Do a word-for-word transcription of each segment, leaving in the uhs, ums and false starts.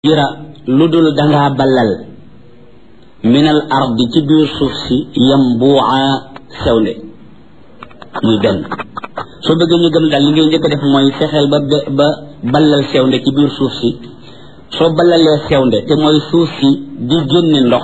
jira lu dul dangaa ballal minal ardi ci biir suuf si yam buuca sewnde muy benn soo bëggee ñu gëm daal li ngay njëkk a def mooy fexeel ba ba ballal sewnde ci biir suuf si soo ballalee sewnde te mooy suuf si di génne ndox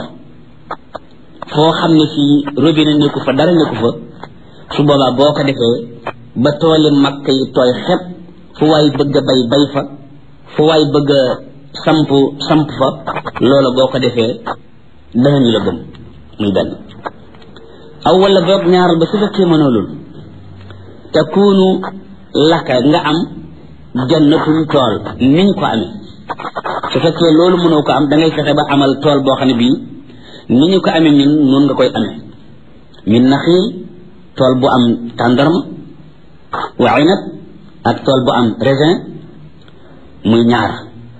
foo xam ne fii robinet nekku fa dara nekku fa su boobaa boo ko defee ba tooli makk yi tooy xepp fu waay bëgg a bay bay fa fu waay bëgg a samp samp fa loola boo ko defee danañu la gëm muy benn aw wala boog ñaaral ba su fekkee mënoo loolu takunu laka nga am jannatun tool niñ ko amee su fekkee loolu mënoo ko am da ngay fexe ba amal tool boo xam ne bii ni ñu ko amee ñun noonu nga koy amee min naxiil tool bu am tàndarma wa inab ak tool bu am raisin muy ñaar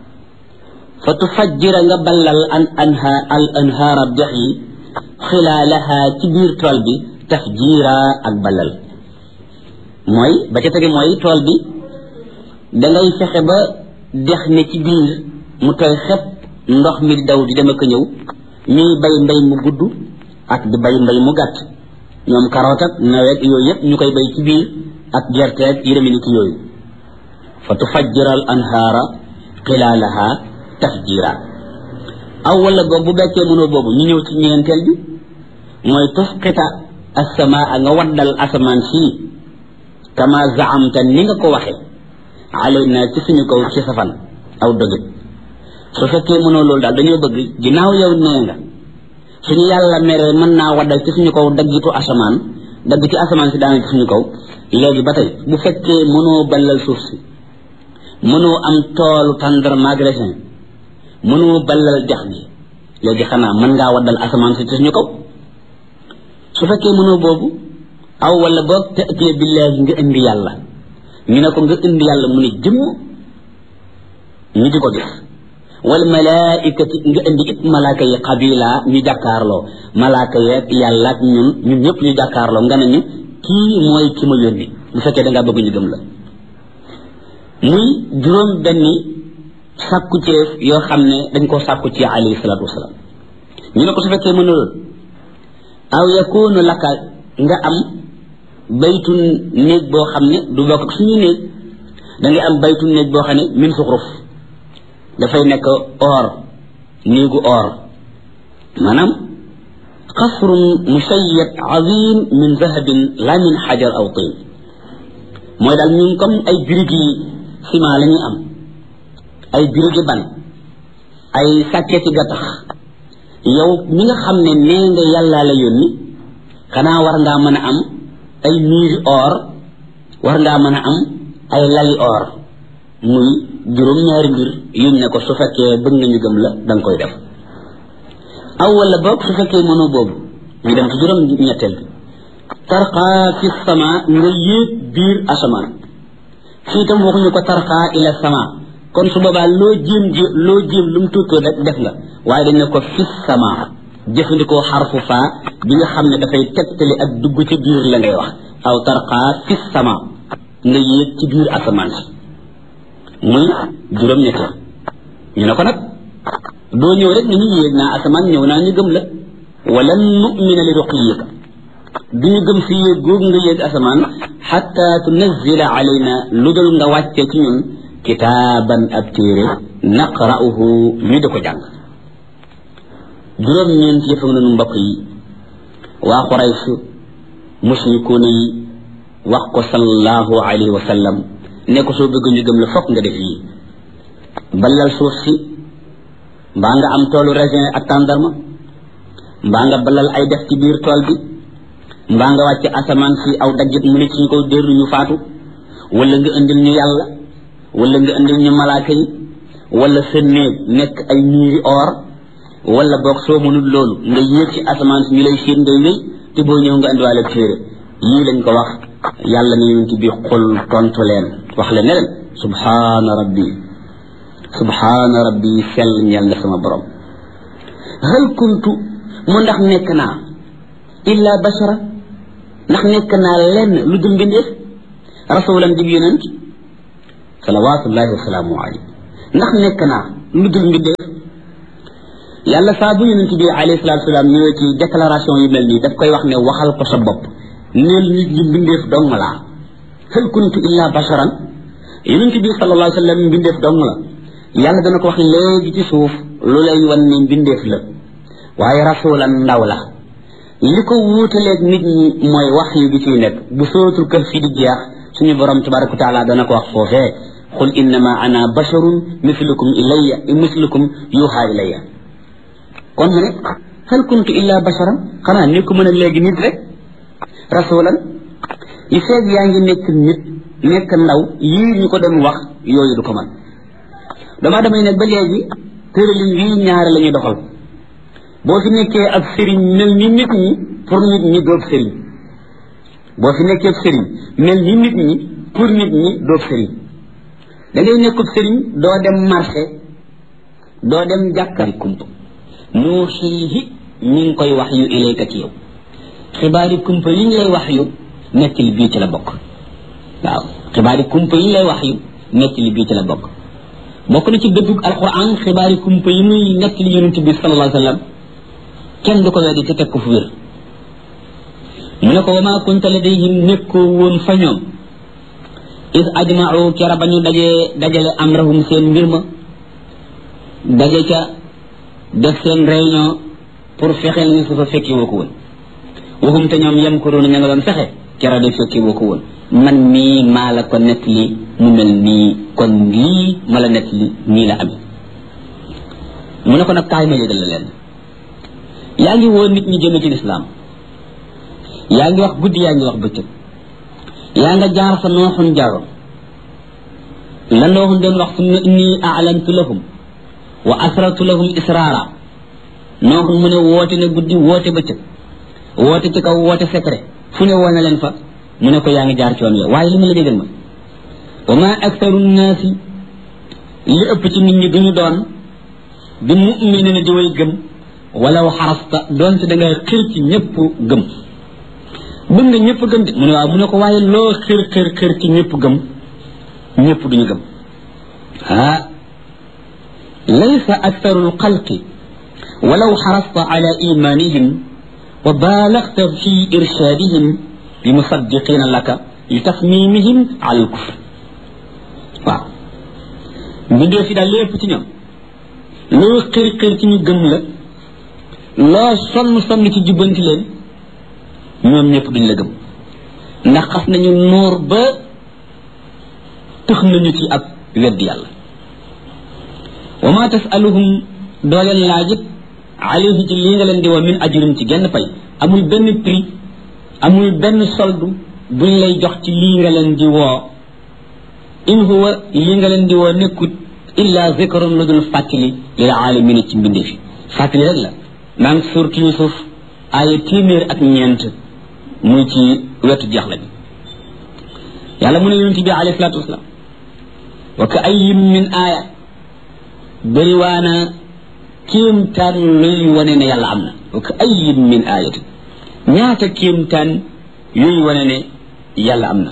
fa tufajjira nga ballal an anha al anhaara dex yi xilaalaha ci biir tool bi tafjiira ak ballal mooy ba ca tege mooy tool bi dangay fexe ba dex ne ci biir mu tooy xepp ndox mi di daw di dem ak ñëw ñuy bay mbay mu gudd ak di bay mbay mu gàtt ñoom karoot ak nawet yooyu yëpp ñu koy bay ci biir ak gerte ak yërëmi ni ki yooyu fa tufajjira al anhaara xilaalaha tafjira aw wala boog bu bekkee mënoo boobu ñu ñëw ci ñeenteel bi mooy tusqita assamaa nga waddal asamaan sii kama zaamta ni nga ko waxe alayna ci suñu kaw ci safan aw dogit su fekkee mënoo loolu daal dañoo bëgg ginnaaw yow nee nga suñu yàlla meree mën naa waddal ci suñu kaw daggitu asamaan dagg ci asamaan si daana ci suñu kaw léegi ba tey bu fekkee mënoo ballal suuf si mënoo am toolu tàndarma ak raisin mënoo ballal dex gi léegi xanaa mën ngaa waddal asamaan si ci suñu kaw su fekkee mënoo boobu aw wala boog te ëttee billaahi nga indi yàlla ñu ne ko nga indi yàlla mu ne jëmm ñu di ko gis wal malaaikati nga indi it malaaka yi xabila ñu jàkkaarloo malaaka yeeg yàlla ak ñun ñun ñëpp ñu jàkkaarloo nga ne ñu kii mooy ki ma yónni bu fekkee dangaa bëgg ñu gëm la muy juróom benni sàkku ceef yoo xam ne dañ koo sàkku ci alayhi salaatu wasalaam ñu ne ko su fekkee mënul aw yakunu laka nga am baytu néeg boo xam ne du bokk ak suñu néeg da ngay am baytu néeg boo xam ne min suxruf dafay nekk or néegu or maanaam qasrun musayyad azim min zahabin la min xajar aw tin mooy daal ñun comme ay birig yi ciment la ñuy am ay birigi ban ay sàkketi gattax yow mi nga xam ne nee nga yàllaa la yónni xanaa war ngaa mën a am ay miiri or war ngaa mën a am ay lali or muy juróom-ñaari mbir yuñ ne ko su fekkee bëgg nga ñu gëm la danga koy def aw wala boog su fekkee mënoo boobu ñu dem ci juróom ñetteel bi tarqaa fi sama nga yéeg biir asamaan fii tam waxuñu ko tarqaa ila sama kon su boobaa loo jéem ji loo jéem lu mu tuutoo rek def nga waaye dañ ne ko fi sama jëfandikoo xarfu faa bi nga xam ne dafay tegtali ak dugg ci biir la ngay wax aw tarqaa fi sama nga yéeg ci biir asamaan si muy juróom-ñetteel ñu ne ko nag doo ñëw rek ni ñu yéeg naa asamaan ñëw naa ñu gëm la wala nu'mina li ruqiyika du ñu gëm si yéeg googu nga yéeg asamaan xatta tunazila alayna lu dul nga wàccee ci ñun kitaaban ab téere naqra'uhu ñu di ko jàng juróom-ñeent yëpp nga nu mbokk yi waa Quraysh mushrikuuna yi wax ko sallallahu alayhi wa sallam ne ko soo bëgg ñu gëm la fokk nga def yi ballal suuf si mbaa nga am toolu raisin ak tàndarma mbaa nga ballal ay def ci biir tool bi mbaa nga wàcc asamaan si aw daggit mu ne ci ñu ko dérlu ñu faatu wala nga indil ñu yàlla wala nga indil ñu malaaka yi wala sa néeg nekk ay miiri or wala boog soo mënul loolu nga yéeg ci asamaan si ñu lay séen ngay wéy te boo ñëw nga indiwaale téere yii lañ ko wax yàlla ne yonent bi xul tontu leen wax leen ne leen subhaana rabbi subhaana rabbi sell ñeel na sama borom hal kuntu mu ndax nekk naa illa bashara ndax nekk naa lenn lu dul mbindeef rasulan dib yonent salawaatullahi wa salaamu alayhi ndax nekk naa lu dul mbindeef yàlla saa bu yonent bi alayhi salaatu salaam ñëwee ci déclaration yu mel nii daf koy wax ne waxal ko sa bopp neel nit ñi mbindeef dong laa hal kuntu illa basharan yonent bi sallallahu alayhi wa sallam mbindeef dong la yàlla dana ko wax léegi ci suuf lu lay wan ne mbindeef la waaye rasulan ndaw la li ko wuutaleeg nit ñi mooy wax yu gi ciy nekk bu sootul kër fi di jeex suñu borom tabaraka wa taala dana ko wax foofee qul innama ana basharun mislukum ilayya mislukum yuha ilayya kon mu ne hal kuntu illa basharan xanaa nekku mën a léegi nit rek rasulan yi feeg yaa ngi nekk nit nekk ndaw yii ñu ko doon wax yooyu du ko mën dama damay nag ba léegi tëralin yii ñaare la ñuy doxal boo fi nekkee ab sëriñ mel ni nit ñi pour nit ñi doob sëriñ boo fi nekkee ab sëriñ mel ni nit ñi pour nit ñi doob sëriñ da ngay nekkub sëriñ doo dem marché doo dem jàkkari kumpa nuuxiihi ñi ngi koy wax yu ilayka ci yow xibaari kumpa yi ñu lay wax yu nekk li bii ci la bokk waaw xibaari kumpa yi ñu lay wax yu nekk li bii ci la bokk bokk na ci dëggug alquran xibaari kumpa yi muy nekk li yonent bi sallallahu alayhi wa sallam kenn du ko weddi te teg ko fu wér mu ne ko wa maa kunta ladayhim nekkoo woon fa ñoom is ajma'u kera ba ñu dajee dajale amrahum seen mbir ma daje ca def seen réunion pour fexeel ñu su fa fekki woo ko woon waxum te ñoom yem ko doon ña nga doon fexe kera de fekki woo ko woon man mii maa la ko nett li mu mel nii kon lii ma la nett li nii la amee mu ne ko nag kaay ma yëgal la leen yaa ngi woo nit ñi jëme ci lislaam yaa ngi wax guddi yaa ngi wax bëccëg yaa nga jaar fa nooxun jaaroon la nooxun doon wax summa inni a'lantu lahum wa asrartu lahum israara nooxun mu ne woote na guddi woote bëccëg woote ci kaw woote secret fu ne woo na leen fa mu ne ko yaa ngi jaar ci yoon wi waaye li ma la déggal ma wa ma aktaru nnaasi li ëpp ci nit ñi duñu doon bi mu'minina di way gëm walaw xarasta doonte da ngay xir ci ñëpp gëm bëgg nga ñëpp gëm de mu ne waaw mu ne ko waaye loo xir xir xir ci ñëpp gëm ñëpp duñu gëm ah laysa aktaru lxalqi walaw xarasta ala imanihim wa baalagta fi irshadihim bi musaddiqina laka li tasmimihim ala lkufr waaw mbindee fi daal lépp ci ñoom loo xir xir ci ñu gëm la loo sonn sonn ci jubbanti leen ñoom ñëpp duñ la gëm ndax xas nañu noor ba tëx nañu ci ab wedd yàlla wa ma tasaluhum doo leen laajit alayhi ci lii nga leen di woo min ajrin ci genn pay amul benn prix amul benn soldu buñ lay jox ci lii nga leen di woo in huwa lii nga leen di woo nekkut illa zikrun lu dul fàttali lil alamina ci mbindee fi fàttali rek la maa ngi suurtu Yuusuf aaya téeméer ak ñeent muy ci wetu jeexla bi yàlla mu ne yonent bi alayhi salaatu wasalaam wa ka ayyin min aaya bëriwaana kéemtaan luy wane ne yàlla am na wa ka ayyin min aayatin ñaata kéemtaan yuy wane ne yàlla am na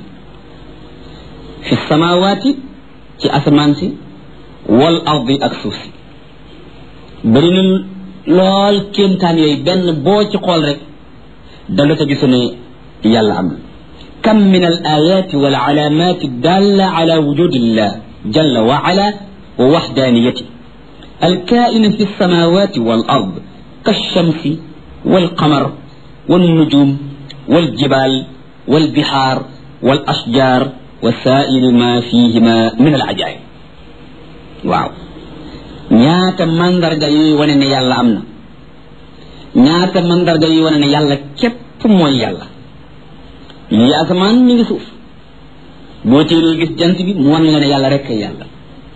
fi samawaati ci asamaan si wal ardi ak suuf si bëri na lool kéemtaan yooyu benn boo ci xool rek danga ko gisu ne yàlla am na kam min al ayati wal alamati dalla ala wujudillah jalla wa ala wa wahdaniyati الكائن في السماوات والأرض كالشمس والقمر والنجوم والجبال والبحار والأشجار وسائر ما فيهما من العجائب واو ñaata mandarga yi wane ne yàlla am na ñaata mandarga yi wane ne yàlla képp mooy yàlla yi asamaan mi ngi suuf boo téeree gis jant bi mu wan la ne yàlla rek kay yàlla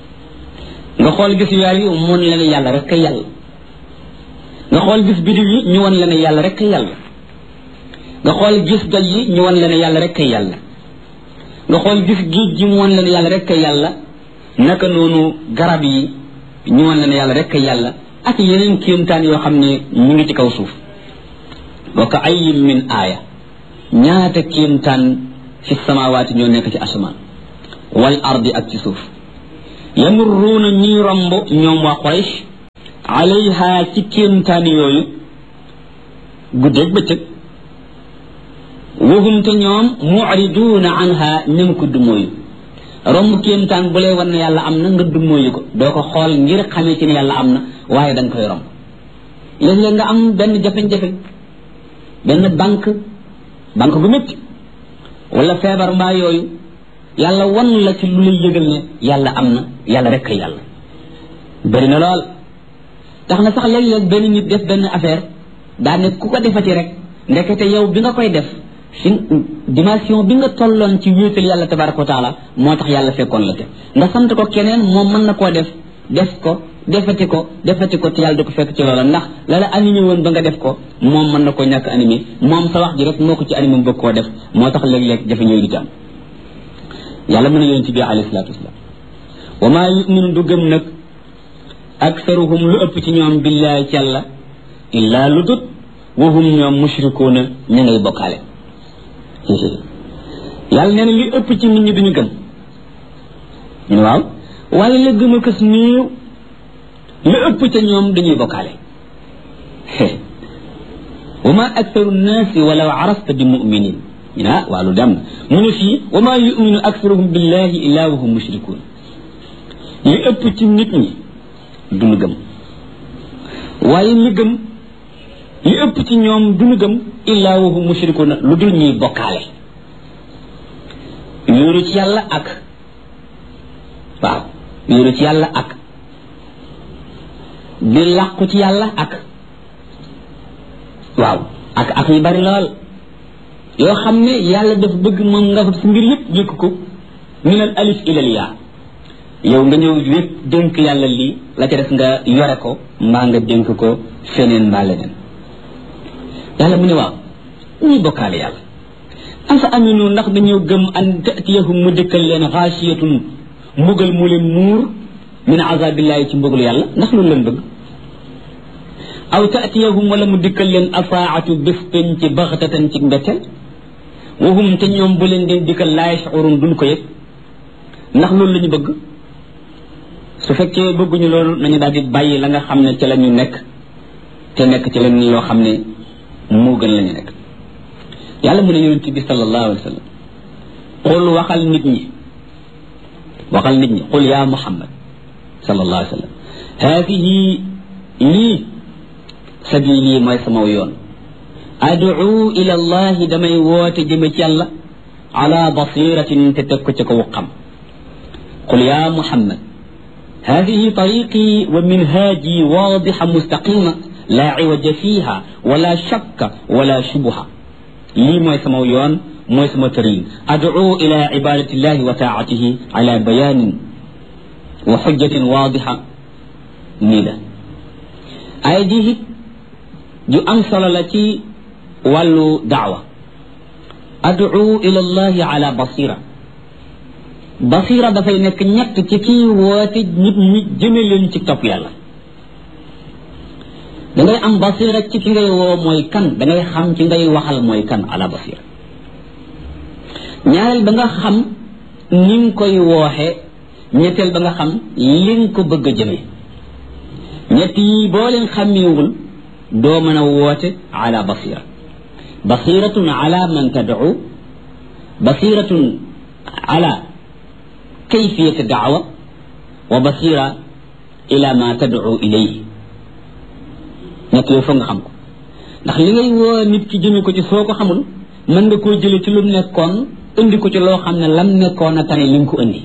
nga xool gis weer yi mu wan la ne yàlla rek kay yàlla nga xool gis bidiw yi ñu wan la ne yàlla rek kay yàlla nga xool gis doj yi ñu wan la ne yàlla rek kay yàlla nga xool gis géej gi mu wan la ne yàlla rek kay yàlla naka noonu garab yi ñu wan la ne yàlla rek kay yàlla ak yeneen kéemtaan yoo xam ne ñu ngi ci kaw suuf wa ka ayyin min aaya ñaata kéemtaan fi samawaati ñoo nekk ci asamaan wal ardi ak ci suuf yamurruuna ñuy romb ñoom waa Quraysh alayha ci kéemtaani yooyu guddeeg bëccëg wahum te ñoom mu'riduuna anha ñëm ko dumóoyu romb kéemtaan bu lay wan ne yàlla am na nga dumóoyu ko doo ko xool ngir xamee ci ne yàlla am na waaye da nga koy romb léeg-léeg nga am benn jafe-jafe benn banque banque bu métti wala feebar mbaa yooyu yàlla wan la ci lu lay yëgal ne yàlla am na yàlla rek kay yàlla bëri na lool tax na sax léeg-léeg benn nit def benn affaire daa ne ku ko defati rek ndekete yow bi nga koy def fi dimension bi nga tolloon ci wéetal yàlla tabaraka wa taala moo tax yàlla fekkoon la te nga sant ko keneen moom mën na koo def def ko defati ko defati ko te yàlla du ko fekk ci loola ndax la la animé woon ba nga def ko moom mën na koo ñàkk animé moom sa wax ji rek moo ko ci animé mu bëgg koo def moo tax léeg-léeg jafe ñooy di am yàlla mën a yonent bi alayhi salaatu wasalaam wa maa yuminu du gëm nag aksaruhum lu ëpp ci ñoom billaahi ci yàlla illaa lu dut wahum ñoom mushrikuuna ñu ngay bokkaale yàlla nee na li ëpp ci nit ñi duñu gëm ñu ne waaw waaye la gëm a kës néew li ëpp ca ñoom dañuy bokkaale wa maa aksaru nnaasi walaw arasta bi muminin ñu ne ah waa lu dem na mu ne fii wa maa yuminu aksaruhum billahi illaa wahum mushrikuun li ëpp ci nit ñi duñu gëm waaye li gëm li ëpp ci ñoom duñu gëm illaa wahum mushrikuuna lu dul ñuy bokkaale wéeru ci yàlla ak waaw wéeru ci yàlla ak di làqu ci yàlla ak waaw ak ak yu bari lool yoo xam ne yàlla dafa bëgg moom nga fa si mbir yëpp yëkk ko min al alif ilal yaa yow nga ñëw wépp dénk yàlla lii la ca def nga yore ko mbaa nga dénk ko feneen mbaa leneen yàlla mu ne waaw ñuy bokkaale yàlla afa aminu ndax dañoo gëm an tatiyahum mu dëkkal leen xaasiyatun mbugal mu leen muur min azabillahi ci mbugalu yàlla ndax loolu leen bëgg aw tatiyahum wala mu dikkal leen asaatu bés peñ ci baxtatan ci mbetteel wahum te ñoom bu leen deen dikkal laa yashurun duñ ko yëg ndax loolu la ñu bëgg su fekkee bëgguñu loolu nañu daal di bàyyi la nga xam ne ci la ñu nekk te nekk ci leen loo xam ne moo gën la ñu nekk yàlla mu ne yonent bi sallallahu alayhi wa sallam qul waxal nit ñi waxal nit ñi qul yaa muhammad sallallahu alayhi wa sallam haadihi lii sabili mooy sama yoon ad'u ila allahi damay woote jëme ci yàlla ala basiratin te teg ko ci kaw xam qul yaa muhammad هذه طريقي ومنهاجي واضحة مستقيمة لا عوج فيها ولا شك ولا شبهة لي موي سما يون موي سما ترين أدعو إلى عبادة الله وطاعته على بيان وحجة واضحة نيلا أيديه جو أمثل التي ولو دعوة أدعو إلى الله على بصيرة basira dafay nekk ñett ci kii woote nit ñi jëme leen ci topp yàlla da ngay am basira ci ki ngay woo mooy kan da ngay xam ci ngay waxal mooy kan ala basira ñaareel ba nga xam ni nga koy wooxe ñetteel ba nga xam li nga ko bëgg a jëme ñett yi boo leen xàmmeewul doo mën a woote ala basira basiratun ala man tad'u basiratun ala كيفية الدعوة وبصيرة إلى ما تدعو إليه نكيو فنغ خمكو ndax li ngay woo nit ki jëme ko ci soo ko xamul mën nga koo jële ci lu mu nekkoon indi ko ci loo xam ne lam nekkoon a tane li nga ko indi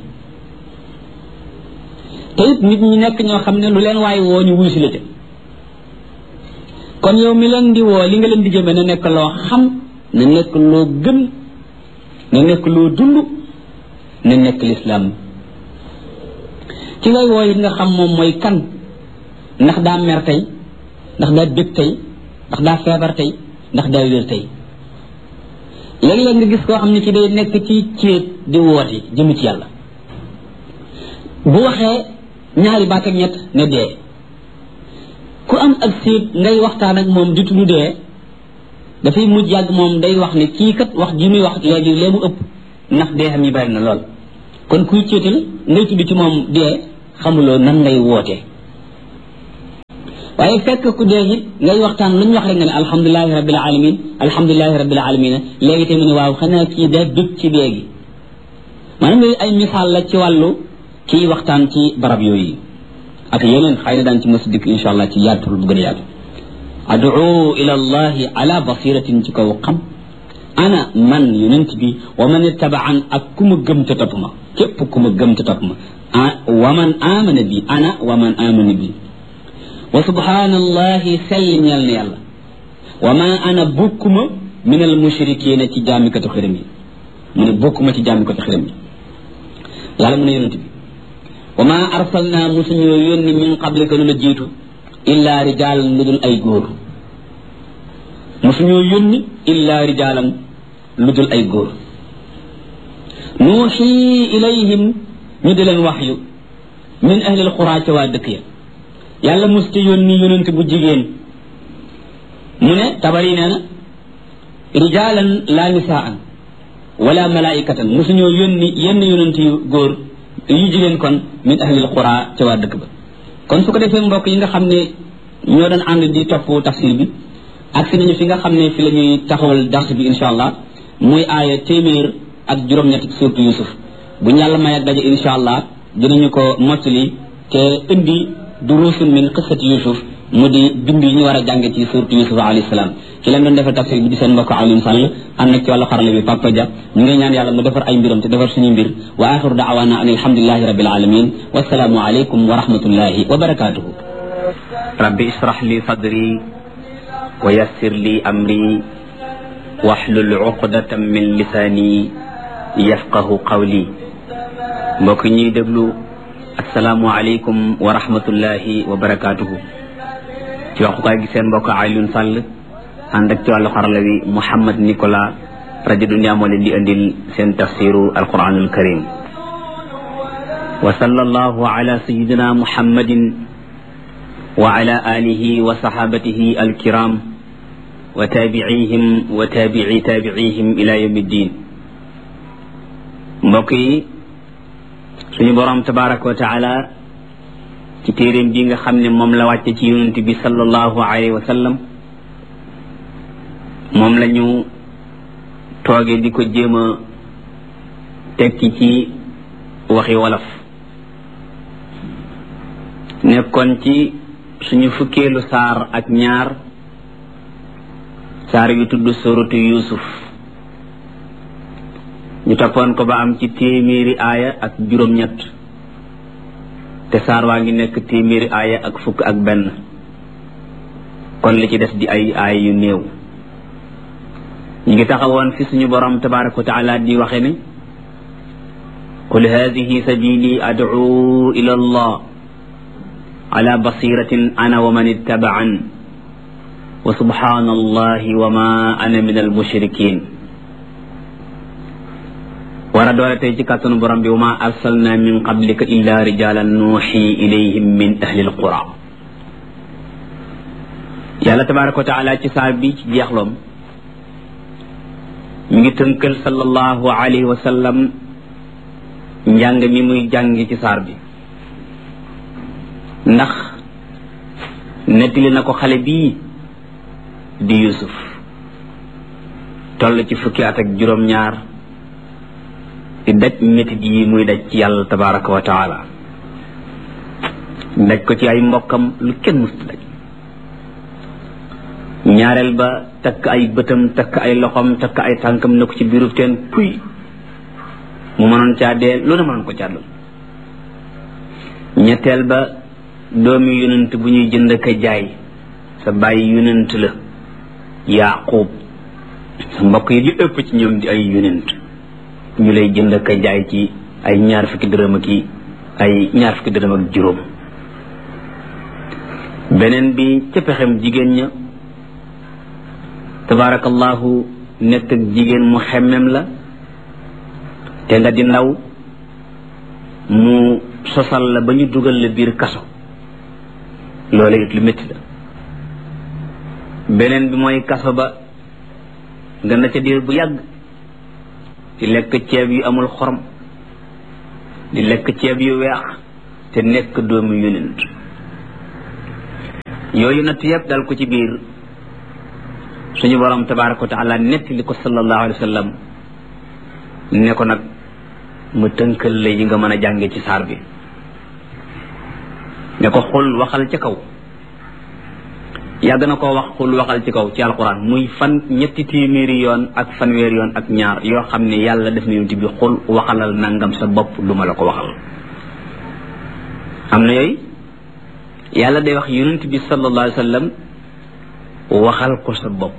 te it nit ñi nekk ñoo xam ne lu leen waaye woo ñu wuy si la te kon yow mi leen di woo li nga leen di jëme na nekk loo xam na nekk loo gëm na nekk loo dund na nekk lislaam ci ngay woo it nga xam moom mooy kan ndax daa mer tey ndax daa bëgg tey ndax daa feebar tey ndax daa wér tey léeg-léeg nga gis koo xam ne ci day nekk ci céet di woote jëm ci yàlla bu waxee ñaari baat ak ñett ne dee ku am ak séet ngay waxtaan ak moom di tudd dee dafay mujj yàgg moom day wax ne kii kat wax ji muy wax léegi lee mu ëpp ndax dee xam yi bari na lool kon kuy céetal ngay tudd ci moom dee xamuloo nan ngay woote waaye fekk ku dee it ngay waxtaan lu ñu wax rek nga ne alhamdulilahi rabbil alamin alhamdulilahi rabbil alamin léegi te mu ne waaw xanaa kii daa dugg ci dee gi maanaam yooyu ay misaal la ci wàllu kii waxtaan ci barab yooyu ak yeneen xëy na daan ci mos dikk insha allah ci yaatul bu gën a yaatu ad'u ila allahi ala basiratin ci kaw xam ana man yonent bi wa man ittaba'an ak ku ma gëm te topp ma képp ku ma gëm te topp ma wa man amana bi ana wa man amana bi wa subhanallahi sell ñeel na yàlla wa ma ana bokkuma min al mushrikina ci jaamikatu xiram yi mu ne bokkuma ci jaamikatu xiram yi yàlla mu ne yonent bi wa ma arsalna musuñoo yónni min qablika lu la jiitu illa rijaalan lu dul ay góor musuñoo yónni illa rijaalan lu dul ay góor nuuxi ilayhim ñu di leen waxyu min ahlil xuraa ca waa dëkk ya yàlla musta yónni yonent bu jigéen mu ne tabari nee na rijaalan laa nisaan wala malaikatan musuñoo yónni yenn yonent yu góor yu jigéen kon min ahlil xuraa ca waa dëkk ba kon su ko defee mbokk yi nga xam ne ñoo doon ànd di topp tafsir bi ak si nañu fi nga xam ne fi la ñuy taxawal dars bi insha allah muy aaya téeméer ak juróom-ñett ci suurtu Yusuf bu ñu yàlla may ak daje insha allah dinañu ko mottali te indi durusun min qissati Yusuf mu di bind yi ñu war a jànge ci suurtu Yusuf alayhi salaam ci leen doon defal tafsir bi di seen mbokk Alioune Sall ànd ak ci wàllu xarala bi Papa Dia ñu ngi ñaan yàlla mu defar ay mbiram te defar suñu mbir wa axiru daawana an alhamdulillahi rabbil alamin wasalaamu alaykum wa rahmatullahi wa barakatuhu rabbi israh li sadri wa yassir li amri wahlul uqdatan min lisani yafqahu qawli mbokk ñuy déglu asalaamu alaykum wa rahmatullahi wa barakatuhu ci waxukaay gi seen mbokk Alioune Sall ànd ak ci wàllu xarala wi Mouhamed Nicolas rajo Dunia moo leen di andil seen tafsiru alquranul karim wa sallallahu ala sayidina muhammadin wa ala alihi wa sahabatihi alkiram wa tabi'ihim wa tabi'i tabi'ihim ila yawmi ddin mbokk yi suñu borom tabaraka wa taala ci téeréem bi nga xam ne moom la wàcce ci yonent bi sallallahu alayhi wa sallam moom la ñu tooge di ko jéem a tekki ci waxi wolof nekkoon ci suñu fukkeelu saar ak ñaar saar yu tudd suratu Yusuf ñu toppoon ko ba am ci téeméeri aaya ak juróom-ñett te saar waa ngi nekk téeméeri aaya ak fukk ak benn kon li ci des di ay aaya yu néew ñu ngi taxawoon fi suñu borom tabaraka wa taala di waxe ne qul hadihi sabili ad'u ila allah ala basiratin ana wa man ittaba'an wa subhanallahi wa ma ana min al mushrikin war a doole tey ci kàttanu borom bi wa ma arsalna min qablika illa rijalan nuuxi ilayhim min ahli al qura yàlla tabaraka wa taala ci saar bi ci jeexloom mi ngi tënkal sallallahu alayhi wa sallam njàng mi muy jàngi ci saar bi ndax nettali na ko xale bii di Yusuf toll ci fukki at ak juróom-ñaar di daj métit yi muy daj ci yàlla tabaraka wa taala daj ko ci ay mbokkam lu kenn musta daj ñaareel ba takk ay bëtam takk ay loxom takk ay tànkam ne ko ci biirub teen puy mu mënoon caa dee lu ne mënoon ko càddal ñetteel ba doomi yonent bu ñuy jënd ka jaay sa bàyyi yonent la Yaaqub sa mbokk yi li ëpp ci ñoom di ay yonent ñu lay jënd ka jaay ci ay ñaar fukki dërëm ak ay ñaar fukki dërëm ak juróom beneen bi ca pexem jigéen ña tabarakallahu nekk ak jigéen mu xemmem la te nga di ndaw mu sosal la ba ñu dugal la biir kaso loolu it lu métti la beneen bi mooy kaso ba nga na ca diir bu yàgg di lekk ceeb yu amul xorom di lekk ceeb yu weex te nekk doomu yonent yooyu natt yëpp dal ko ci biir suñu borom tabaraka wa taala nettali ko sallallahu alayhi wa sallam ne ko nag mu tënkal la yi nga mën a jànge ci saar bi ne ko xul waxal ci kaw yàgg na koo wax xul waxal ci kaw ci alquran muy fan ñetti téeméeri yoon ak fanweeri yoon ak ñaar yoo xam ne yàlla def na yonent bi xul waxalal nangam sa bopp du ma la ko waxal am na yooyu yàlla day wax yonent bi sallallahu alayhi wa sallam waxal ko sa bopp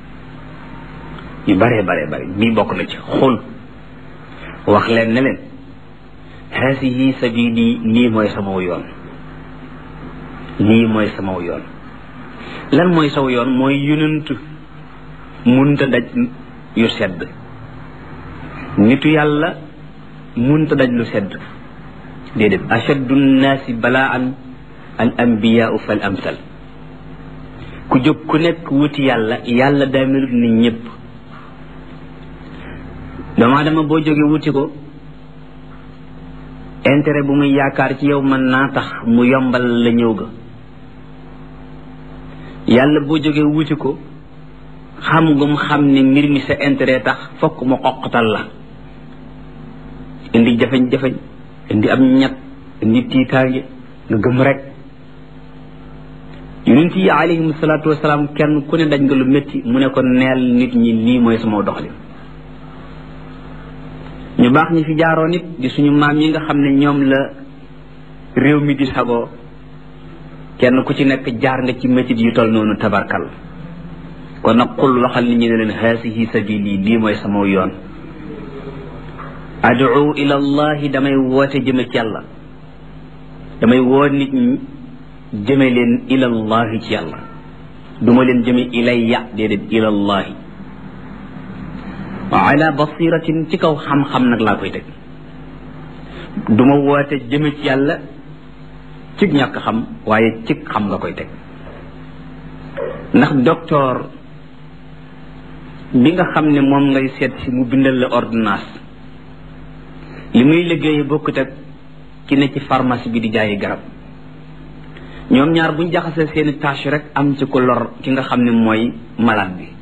yu bare bare bare bii bokk na ci xul wax leen ne leen haasihi sabili lii mooy sama yoon lii mooy sama yoon lan mooy saw yoon mooy yonent munta daj yu sedd nitu yàlla munta daj lu sedd déedéet ashaddu nnaasi balaan al anbiyaau fal amsal ku jóg ku nekk wuti yàlla yàlla daa melut ni ñëpp doomu dama boo jógee wuti ko intérêt bu muy yaakaar ci yow mën naa tax mu yombal la ñëw ga yàlla boo jógee wuti ko xam ngum xam ne mbir mi sa intérêt tax fokk mu xoqatal la indi jafeñ-jafeñ indi am ñett indi tiitaange nga gëm rek yonent yi alayhim salaatu wasalaam kenn ku ne daj nga lu métti mu ne ko neel nit ñi lii mooy sama doxalin ñu baax ñi fi jaaroo nit di suñu maam yi nga xam ne ñoom la réew mi di sagoo kenn ku ci nekk jaar nga ci métit yu toll noonu tabarkal kon nag xul waxal nit ñi ne leen haasihi sabili lii mooy sama yoon ad'u ila allahi damay woote jëme ci yàlla damay woo nit ñi jëme leen ila allahi ci yàlla duma leen jëme ilayya déedéet ila allahi wa ala basiratin ci kaw xam-xam nag laa koy teg duma woote jëme ci yàlla ci ñàkk xam waaye ci xam nga koy teg ndax docteur bi nga xam ne moom ngay seet si mu bindal la ordonnance li muy liggéeye bokkut ak ki ne ci pharmacie bi di jaayi garab ñoom ñaar buñ jaxasee seeni tâche rek am ci ko lor ki nga xam ne mooy malade bi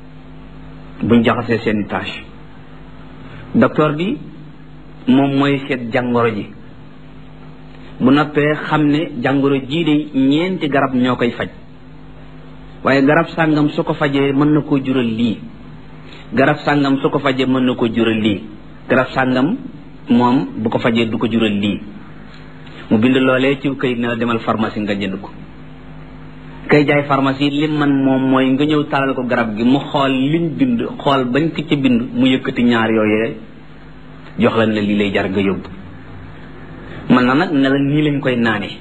buñ jaxasee seeni tâche docteur bi moom mooy seet jàngoro ji bu noppee xam ne jàngoro jii de ñeenti garab ñoo koy faj waaye garab sàngam su ko fajee mën na koo jural lii garab sàngam su ko fajee mën na koo jural lii garab sàngam moom bu ko fajee du ko jural lii mu bind loolee ci kayit ne la demal pharmacie nga jënd ko kay jaay pharmacie lim man moom mooy nga ñëw talal ko garab gi mu xool liñ bind xool bañ ko ci bind mu yëkkati ñaar yooyee jox la ne lii lay jar nga yóbbu man na nag ne la nii lañ koy naane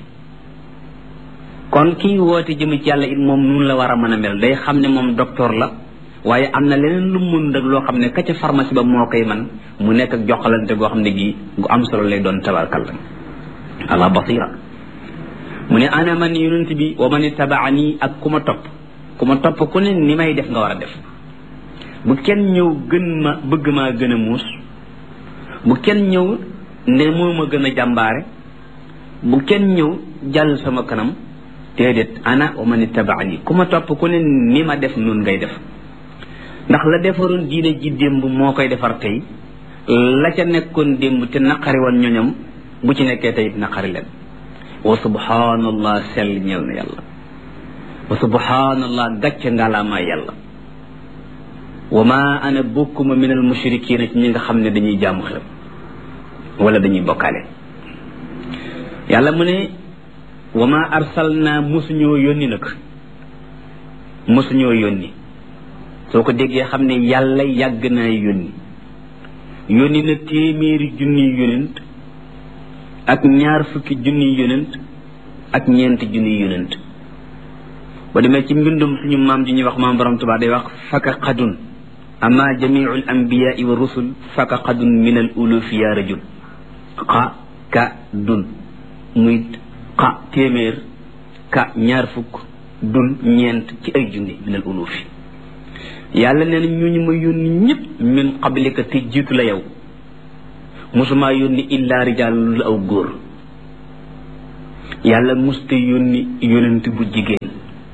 kon kii woote jëm ci yàlla it moom nun la war a mën a mel day xam ne moom docteur la waaye am na leneen lu mun nag loo xam ne ka ca pharmacie ba moo koy man mu nekk ak joxalante goo xam ne gii gu am solo lay doon tabarkalla ala basira mu ne ana man yonent bi wa man tabaani ak ku ma topp ku ma topp ku ne ni may def nga war a def bu kenn ñëw gën ma bëgg maa gën a muus bu kenn ñëw ne moo ma gën a jàmbaare bu kenn ñëw jàll sama kanam déedéet ana wa man tabaani ku ma topp ku ne ni ma def nun ngay def ndax la defaroon diine ji démb moo koy defar tey la ca nekkoon démb te naqari woon ñoñam bu ci nekkee tey naqari leen wa subhanallah sell ñeel na yàlla wa subhanallah gàcce ngaalaamaa yàlla wa ma ana bokkuma min al mushrikiina ci ñi nga xam ne dañuy jaamu xelam wala dañuy bokkaale yàlla mu ne wa ma arsalna mosuñoo yónni nag mosuñoo yónni soo ko déggee xam ne yàlla yàgg naa yónni yónni na téeméeri junniy yónent ak ñaar fukki junniy yónent ak ñeenti junniy yónent ba demee ci mbindum suñu maam ji ñuy wax maam borom Tuubaa day wax faka xadun ama jamiu al anbiyaai wa rusul faka xadun min al ulufi ya rajul xa ka dun muy xa téeméer ka ñaar fukk dun ñeent ci ay junni min al ulufi yàlla nee na ñooñu ma yónni ñëpp min qablika te jiitu la yow mosumaa yónni illa rijaal lu aw góor yàlla musta yónni yonent bu jigéen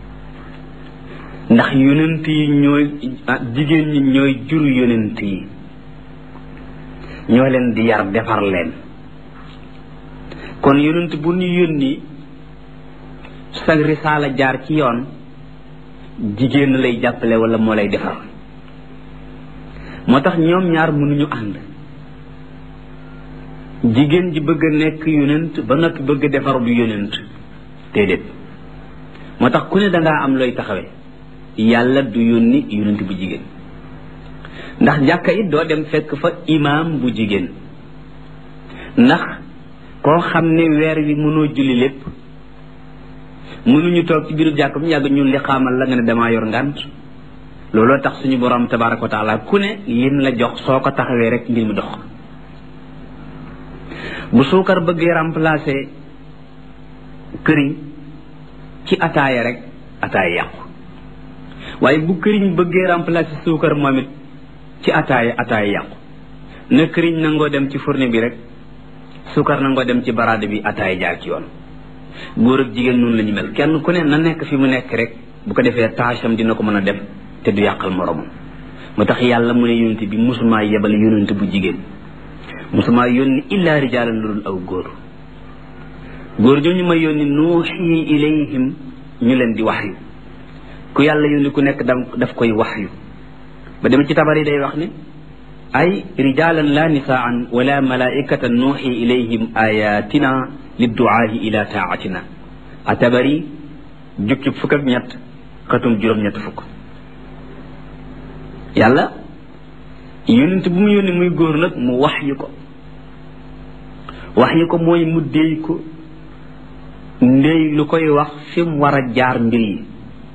ndax yonent yi ñooy jigéen ñi ñooy jur yonent yi ñoo leen di yar defar leen kon yonent bu ñu yónni sa risaala jaar ci yoon jigéen lay jàppale wala moo lay defar moo tax ñoom ñaar mënuñu ànd jigéen ji bëgg a nekk yonent ba noppi bëgg a defar du yonent déedéet moo tax ku ne dangaa am looy taxawee yàlla du yónni yonent bu jigéen ndax jàkka it doo dem fekk fa imaam bu jigéen ndax koo xam ne weer wi mënoo julli lépp mënuñu toog ci biiru jàkk bu ñu yàgg ñu li xaamal la nga ne damaa yor ngànt looloo tax suñu borom tabaaraka wa taala ku ne lim la jox soo ko taxawee rek mbir mi dox bu suukar bëggee remplacer këriñ ci ataaya rek ataaya yàqu waaye bu këriñ bëggee remplacer suukar moom it ci ataaya ataaya yàqu na këriñ nangoo dem ci fourne bi rek suukar nangoo dem ci baraade bi ataaya jaar ci yoon góor ak jigéen noonu la ñu mel kenn ku ne na nekk fi mu nekk rek bu ko defee taasam dina ko mën a def te du yàqal moromam moo tax yàlla mu ne yonent bi musumaa yebal yonent bu jigéen musumaa yónni illaa rijaalan lu dul aw góor góor ñooñu ma yónni nuuxi ilayhim ñu leen di waxyu ku yàlla yónni ku nekk daf koy waxyu ba dem ci tabar yi day wax ne ay rijaalan la nisaan wala malaikatan nuuxi ilayhim ayatina lidduaahi ila taatina a tabari jukki fukk ak ñett xatum juróom-ñett fukk yàlla yónent bu mu yónni muy góor nag mu waxyu ko waxyu ko mooy mu déy ko ndéy lu koy wax fi mu war a jaar mbir yi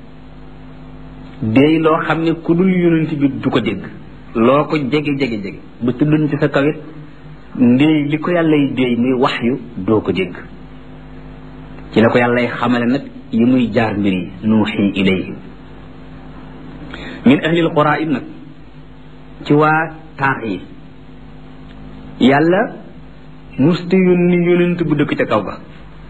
déy loo xam ne ku dul yónent bi du ko dégg loo ko jege jege jege bu tudduñ ci sa kawit ndéy li ko yàllay déy muy waxyu doo ko dégg ci la ko yàllay xamale nag yi muy jaar mbir yi nuuxi ilayhim min ahlil quraa it nag ci waa taax yi yàlla musta yónni yónent bu dëkk ca kaw ga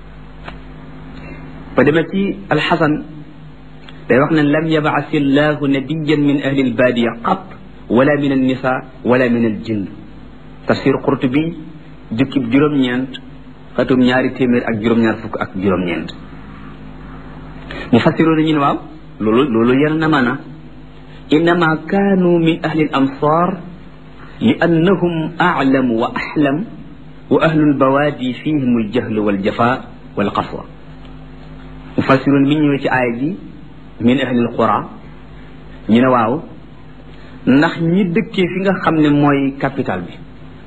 ba demee ci alxasan day wax ne lam yabaasi llahu nabiyan min ahli albaadiya qat wala min annisa wala min aljinn tafsir qurtubi jukkib juróom-ñeent xatum ñaari téeméer ak juróom-ñaar fukk ak juróom-ñeent mu fassiroon ñu ne waaw loolu loolu yar na maana innama kaanu min ahli al amsar li annahum a'lamu wa ahlam wa ahlu albawaadi fihim aljahlu waljafa walqaswa mu fassiroon bi ñëwee ci aaya ji min ahli alqura ñu ne waaw ndax ñi dëkkee fi nga xam ne mooy capital bi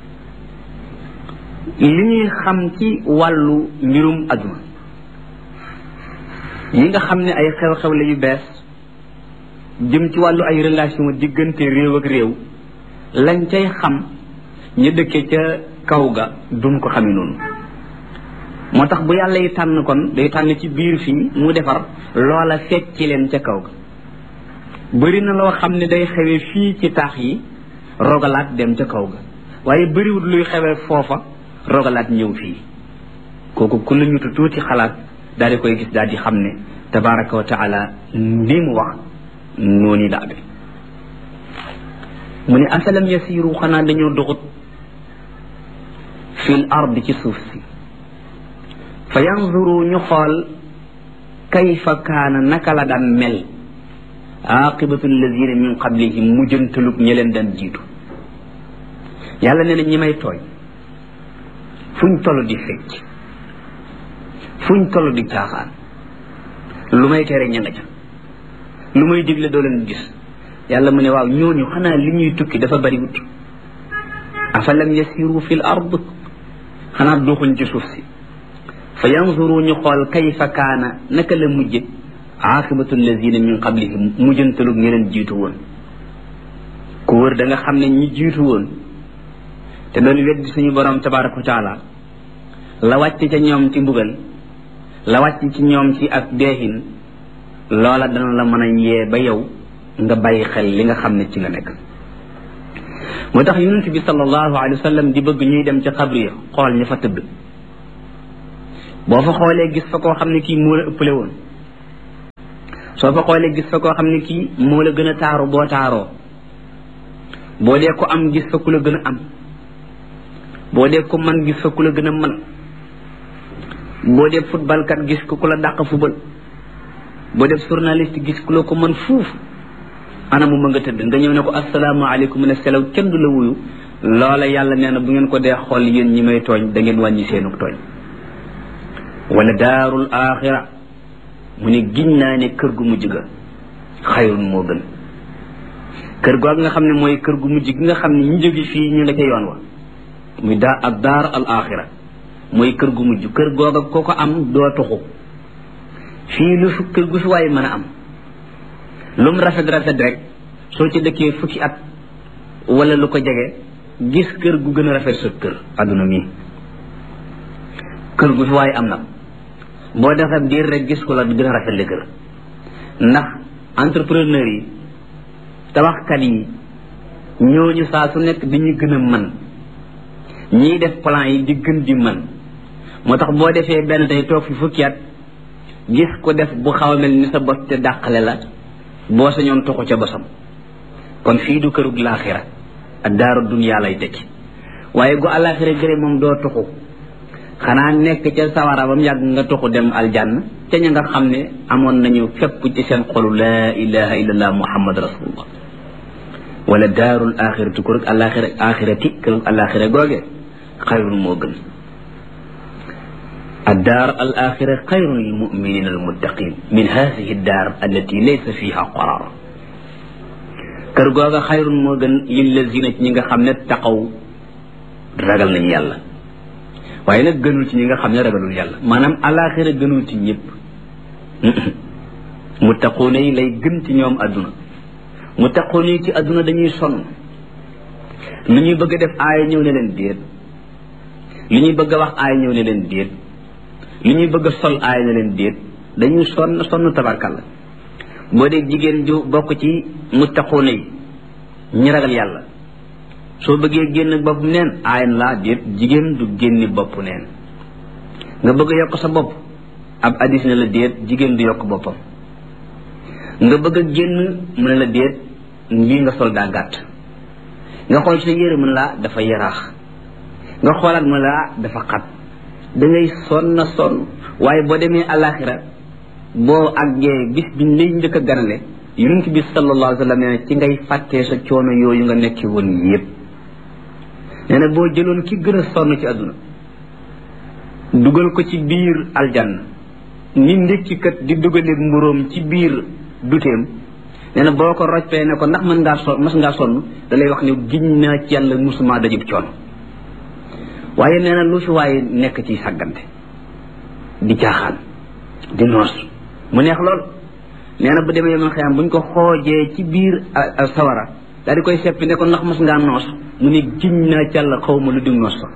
li ñuy xam ci wàllu mbirum aduna yi nga xam ne ay xew-xew la yu bees jëm ci wàllu ay relation diggante réew ak réew lañ cay xam ñu dëkkee ca kaw ga duñ ko xame noonu moo tax bu yàlla yi tànn kon day tànn ci biir fii mu defar loola fekk ci leen ca kaw ga bëri na loo xam ne day xewee fii ci taax yi rogalaat dem ca kaw ga waaye bëriwut luy xewee foofa rogalaat ñëw fii kooku ku la ñutu tuuti xalaat daal di koy gis daal di xam ne tabaraka wa taala li mu wax noonu la amee mu ne afalam yasiru xanaa dañoo doxut fil ard ci suuf si fa yanzuru ñu xool kayfa kaana naka la daan mel aqibatu alladina min qablihim mujjantalug ñi leen daan jiitu yàlla nee na ñi may tooñ fuñ toll di fecc fuñ toll di caaxaan lu may tere ña nga ca lu may digle doo leen gis yàlla mu ne waaw ñooñu xanaa li ñuy tukki dafa bari wut afalam yasiru fil ard xanaa doxuñ ci suuf si fa yanzuru ñu xool kayfa kaana naka la mujje aqibatu alladina min qablihim mujjantalug ñi leen jiitu woon ku wër da nga xam ne ñi jiitu woon te doon weddi suñu borom tabaraka wa taala la wàcc ca ñoom ci mbugal la wàcc ci ñoom ci ak deexin loola dana la mën a yee ba yow nga bàyyi xel li nga xam ne ci nga nekk moo tax yonent bi sallallahu alayhi wa sallam di bëgg ñuy dem ca xabri xool ña fa tëdd boo fa xoolee gis fa koo xam ne kii moo la ëppale woon soo fa xoolee gis fa koo xam ne kii moo la gën a taaru boo taaroo boo dee ko am gis fa ku la gën a am boo dee ko man gis fa ku la gën a man boo dee football kat gis ko ku la dàq football boo def journaliste gis ku la ko mën fuuf ana mu ma nga tëdd nga ñëw ne ko asalaamaaleykum ne selaw kenn du la wuyu loola yàlla nee na bu ngeen ko dee xool yéen ñi may tooñ da ngeen wàññi seenu tooñ wala daarul axira mu ne giñ naa ne kër gu mujj ga xayrun moo gën kër googu nga xam ne mooy kër gu mujj gi nga xam ne ñu jóge fii ñu nga ca yoon wa muy daa ak daar al axira mooy kër gu mujj kër googa koo ko am doo tuxu fii lu fi kër gu fi waaye mën a am lu mu rafet rafet rek soo ci dëkkee fukki at wala lu ko jege gis kër gu gën a rafet sa kër adduna mi kër gu fi waaye am na boo defee diir rek gis ko la gën a rafet le kër ndax entrepreneur yi tabaxkat yi ñooñu saa su nekk dañuy gën a mën ñiy def plan yi di gën di mën moo tax boo defee benn tey toog fi fukki at gis ko def bu xaw a mel ni sa bos te dàqale la boo sañoon toxu ca bosam kon fii du kërug laaxira ak daaru duniyaa lay tekki waaye gu àllaaxira gëre moom doo toxu xanaa nekk ca sawara bam yàgg nga toxu dem aljanna ca ña nga xam ne amoon nañu fépp ci seen xolu laa ilaha illallah muhammad rasulullah wala daarul axirati kërug àllaaxira axirati kërug àllaaxira googe xayrun moo gën الدار الآخرة خير للمؤمنين المتقين من هذه الدار التي ليس فيها قرار كرغوغا خير موغن للذين نيغا خامني تقاو ragal nañ yàlla waaye nag gënul ci ñi nga xam ne ragalul yàlla maanaam alaaxira gënul ci ñëpp muttaquuna yi lay gën ci ñoom adduna muttaquuna yi ci adduna dañuy sonn lu ñuy bëgg a def aaya ñëw ne leen déet lu ñuy bëgg a wax aaya ñëw ne leen déet li ñuy bëgg a sol aay na leen déet dañuy sonn sonn tabarkalla boo dee jigéen ju bokk ci muttaquuna yi ñi ragal yàlla soo bëggee génn bopp neen aay na laa déet jigéen du génni bopp neen nga bëgg a yokk sa bopp ab addis ne la déet jigéen du yokk boppam nga bëgg a génn mu ne la déet lii nga sol daa gàtt nga xool sa yére mu ne laa dafa yaraax nga xoolaat mu ne laa dafa xat da ngay sonn sonn waaye boo demee alaxira boo àggee bis biñ lay njëkk a ganale yonent bi sallallahu alayhi wa sallam nee na ci ngay fàttee sa coono yooyu nga nekki woon yëpp nee na boo jëloon ki gën a sonn ci àdduna dugal ko ci biir aljanna ni ndékkikat di dugalee mburóom ci biir duteem nee na boo ko rojpee ne ko ndax mën ngaa sonn mas ngaa sonn da lay wax ne giñ naa ci yàlla musuma dajub coono waaye nee na lu fi waaye nekk ci sàggante di caaxaan di noos mu neex lool nee na bu demee yomal xiyam buñ ko xoojee ci biir sawara daal di koy seppi ne ko ndax mas ngaa noos mu ne giñ naa ci yàlla xaw ma lu di noos fa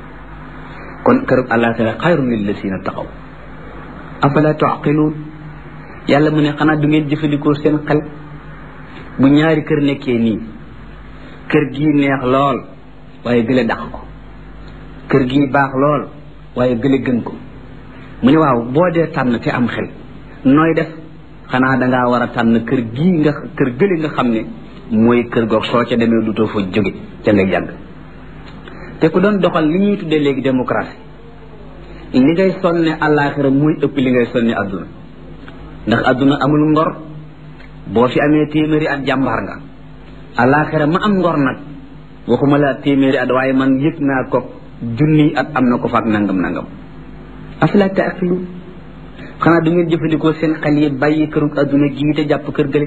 kon kërub àllaaxira xayrun lillazina taqaw afala tuaqiluun yàlla mu ne xanaa du ngeen jëfandikoo seen xel bu ñaari kër nekkee nii kër gii neex lool waaye gële dàq ko kër gii baax lool waaye gële gën ko mu ne waaw boo dee tànn te am xel nooy def xanaa dangaa war a tànn kër gii nga kër gële nga xam ne mooy kër goog soo ca demee dutoo fa jóge ca nga yàgg te ku doon doxal li ñuy tuddee léegi démocratie li ngay sonne àllaaxira muy ëpp li ngay sonne adduna ndax adduna amul ngor boo fi amee téeméeri at jàmbaar nga àllaaxira ma am ngor nag waxuma la téeméeri at waaye man yëg naa ko junni at am na ko faak nangam nangam afala taaqilu xanaa du ngeen jëfandikoo seen xel yi bàyyi këru adduna gii te jàpp kër gële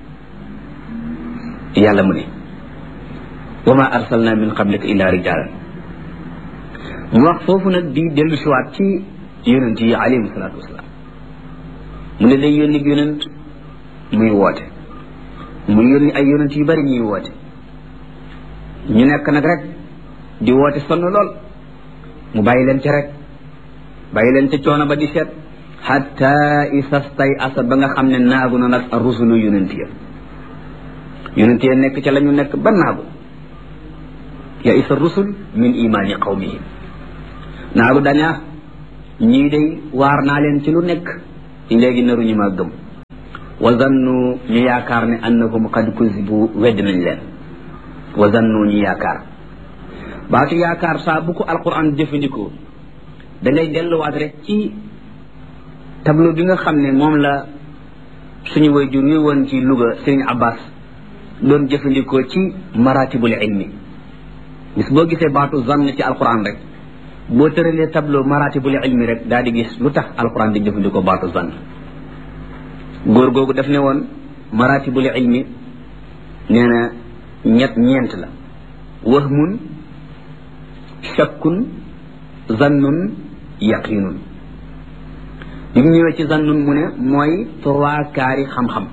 yàlla mu ne wa ma arsalna min qablika illa rijalan mu wax foofu nag di dellu siwaat ci yonent yi alayhim salaatu wasalaam mu ne day yónni yonent muy woote muy yónni ay yonent yu bari ñuy woote ñu nekk nag rek di woote sonn lool mu bàyyi leen ci rek bàyyi leen ci coono ba di seet hatta isastay asa ba nga xam ne naagu na nag rusulu yonent ya yonent ya nekk ca la ñu nekk ba naagu ya isa rusul min imaani qawmihim naagu dañaa ñii day waar naa leen ci lu nekk léegi naruñu maa gëm wa zannu ñu yaakaar ne annahum qad kuzibu wedd nañ leen wa zannu ñu yaakaar baatu yaakaar saa bu ko alquran jëfandikoo da ngay delluwaat rek ci tableau bi nga xam ne moom la suñu waajur wi woon ci Louga Serigne Abbas doon jëfandikoo ci maratibul ilmi bis boo gisee baatu zann ci alquran rek boo tëralee tableau maratibul ilmi rek daal di gis lu tax alquran di jëfandikoo baatu zann góor googu daf ne woon maratibul ilmi nee na ñett ñeent la wahmun shakkun zannun yaqinun bi mu ñëwee ci zannun mu ne mooy trois quarts yi xam-xam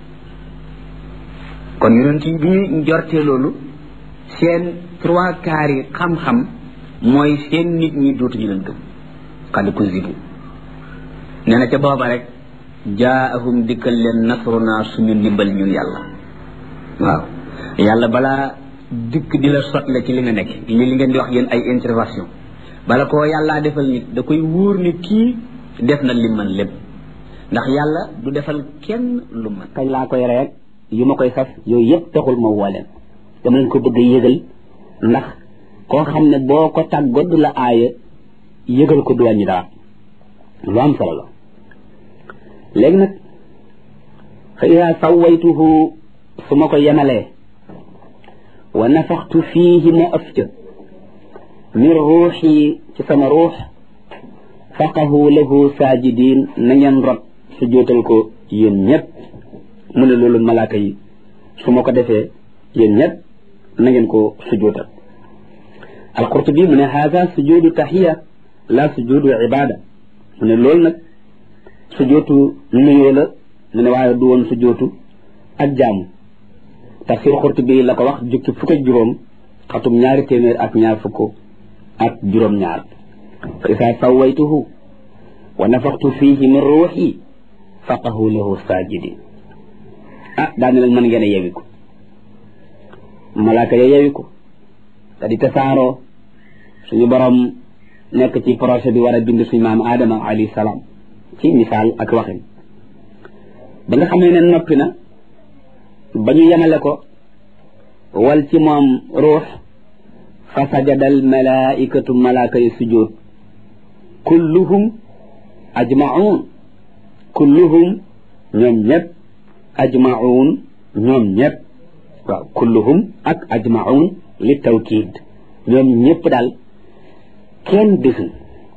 kon yonent yi bi ñu jortee loolu seen trois quarts yi xam-xam mooy seen nit ñi dootuñu leen gëm qad kuzibu nee na ca booba rek jaahum dikkal leen nasruna suñu ndimbal ñun yàlla waaw yàlla balaa dikk di la sotle ci li nga nekk li li ngeen di wax yéen ay intervention bala koo yàllaa defal nit da koy wóor ni kii def na li man lépp ndax yàlla du defal kenn lu man kañ laa koy reek yu ma koy saf yooyu yëpp taxul ma woo leen dama leen ko bëgg a yëgal ndax koo xam ne boo ko tàggoo du la aaya yëgal ko du wàññi dara lu am solo la léegi nag fa ida sawaytuhu su ma ko yemalee wa nafaxtu fiihi ma ëf ca min ruuxi ci sama ruux faqahu lahu saajidin na ngeen rot su jootal ko yéen ñëpp mu ne loolu malaaka yi su ma ko defee yéen ñëpp na ngeen ko sujootal alqurtubi mu ne haada sujudu taxiya la sujudu ibada mu ne loolu nag sujootu nuyoo la mu ne waaye du woon sujootu ak jaamu tafsir qurtubi la ko wax jukki fukk ak juróom xatum ñaari téeméer ak ñaar fukk ak juróom ñaar fa isa sawaytuhu wa nafaxtu fihi min ruuxi faqahu lahu saajidin ah daane leen mën ngeen a yewi ko malaaka ya yewi ko te di tasaaroo suñu borom nekk ci projet bi war a bind suñu maam Adama alayhi salaam ci misaal ak waxin ba nga xamee ne noppi na ba ñu yemale ko wal ci moom ruux fa sajada al malaikatu malaaka yi sujjóot kulluhum ajmaun kulluhum ñoom ñëpp ajmaun ñoom ñëpp waaw kulluhum ak ajmaun li tawkiid ñoom ñëpp daal kenn desul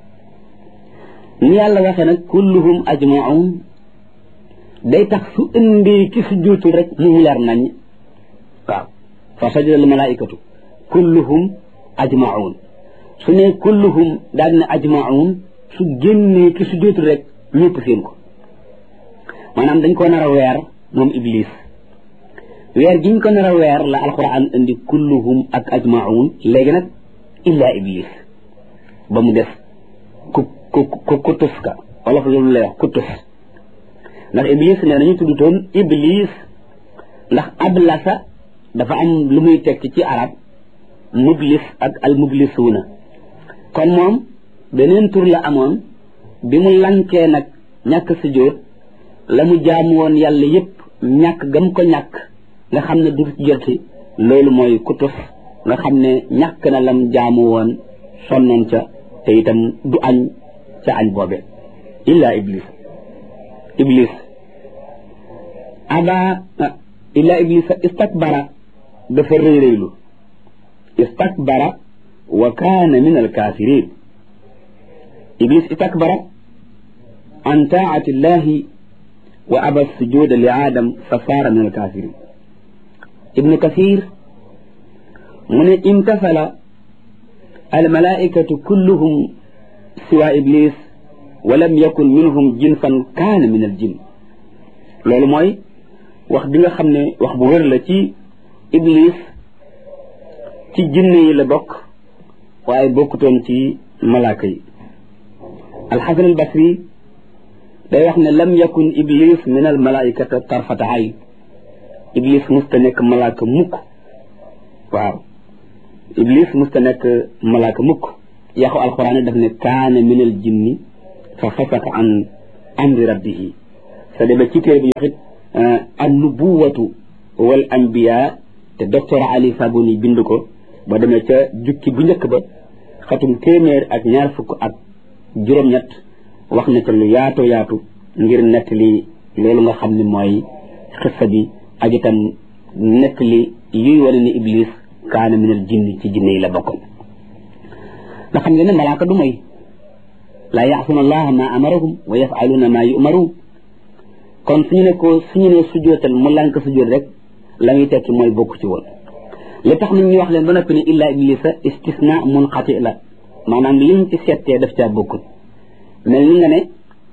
ni yàlla waxee nag kulluhum ajmaun day tax su indi ki sujjóotul rek mu leer nañ waaw fa sajada al malaikatu kulluhum ajmaun su ne kulluhum daal ne ajmaun su génnee ki sujjóotul rek ñëpp seen ko maanaam dañ ko nar a weer moom iblis weer giñ ko nar a weer la alquran indi kulluhum ak ajmaun léegi nag illa iblis ba mu def ku ku ku ku tus ka wala fa loolu lay wax ku tus ndax iblis ne nañu tuddutoon iblis ndax ablasa dafa am lu muy tekki ci arab mublis ak al mublisuuna kon moom beneen tur la amoon bi mu lankee nag ñàkk sujjóot la mu jaamu woon yàlla yépp ñàkk gam ko ñàkk nga xam ne du joti loolu mooy kutus nga xam ne ñàkk na lam jaamu woon sonnoon ca te itam du añ ca añ boobe illa iblis iblis aba illa iblis istakbara dafa rëy rëylu istakbara wa kaana min alkafirin iblis istakbara an taati llahi wa aba sujuda li aadam fa saara min alkafirin ibnu kathir mu ne imtasala almalaikatu kulluhum siwa iblis wa lam yakun minhum jinsan kaana min aljin loolu mooy wax bi nga xam ne wax bu wér la ci iblis ci jinne yi la bokk waaye bokkutoon ci malaaka yi alxasan albasri day wax ne lam yakun iblis min almalaikata tarfata ayn iblis musta nekk malaaka mukk waaw iblis musta nekk malaaka mukk yaxu alquran daf ne kaana min al jinni fa fasaqa an amri rabbihi sa deme ci téere bi waxit an nubuwatu wal anbiya te docteur Ali Sabuni bind ko ba demee ca jukki bu njëkk ba xatum téeméer ak ñaar fukk ak juróom-ñett wax na ca lu yaatoo yaatu ngir nettali loolu nga xam ne mooy xissa bi ak itam nettali yuy wane ne iblis kaana minal jinni ci jinne yi la bokkoon nga xam ngeen ne malaaka du moy laa yaasuna allaha ma amarahum wa yafaluuna ma yumaruun kon suñu ne ko suñu ne sujootal mu lànk sujoot rek la muy tekki mooy bokk ci woon li tax nit ñi wax leen ba noppi ne illa iblisa istisna munqati la maanaam liñ ci settee daf caa bokkut mel ni nga ne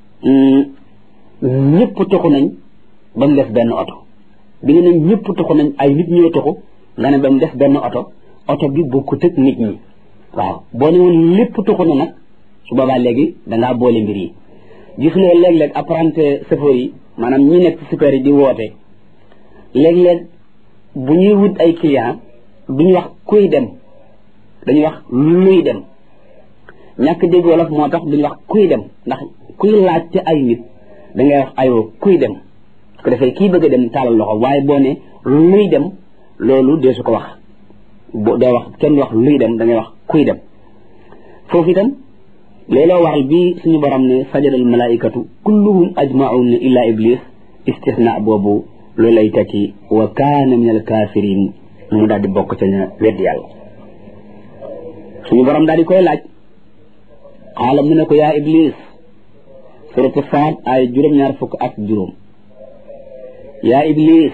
ñëpp toxu nañ ba mu def benn oto bi nga ne ñëpp toxu nañ ay nit ñoo toxu nga ne ba mu def benn oto oto bi bokkut ak nit ñi waaw boo ne woon lépp toxu na nag su boobaa léegi dangaa boole mbir yi gis nga léeg-léeg apprenti chauffeur yi maanaam ñi nekk super yi di woote léeg-léeg bu ñuy wut ay client duñu wax kuy dem dañuy wax luy dem ñàkk dégg wolof moo tax duñu wax kuy dem ndax kuy laaj ci ay nit da ngay wax aywa kuy dem su ko defee kii bëgg a dem taalal loxo waaye boo ne luy dem loolu dee su ko wax bo doo wax kenn wax luy dem da ngay wax kuy dem foofu itam looloo waral bi suñu borom ne sajadal malaikatu kulluhum ajmaun illa iblis istisna boobu loolu lay tekki wa kaana min al kafirin mu daal di bokk ca ña weddi yàlla suñu borom daal di koy laaj xaala mu ne ko yaa iblis suratu Saad ay juróom-ñaar fukk ak juróom yaa iblis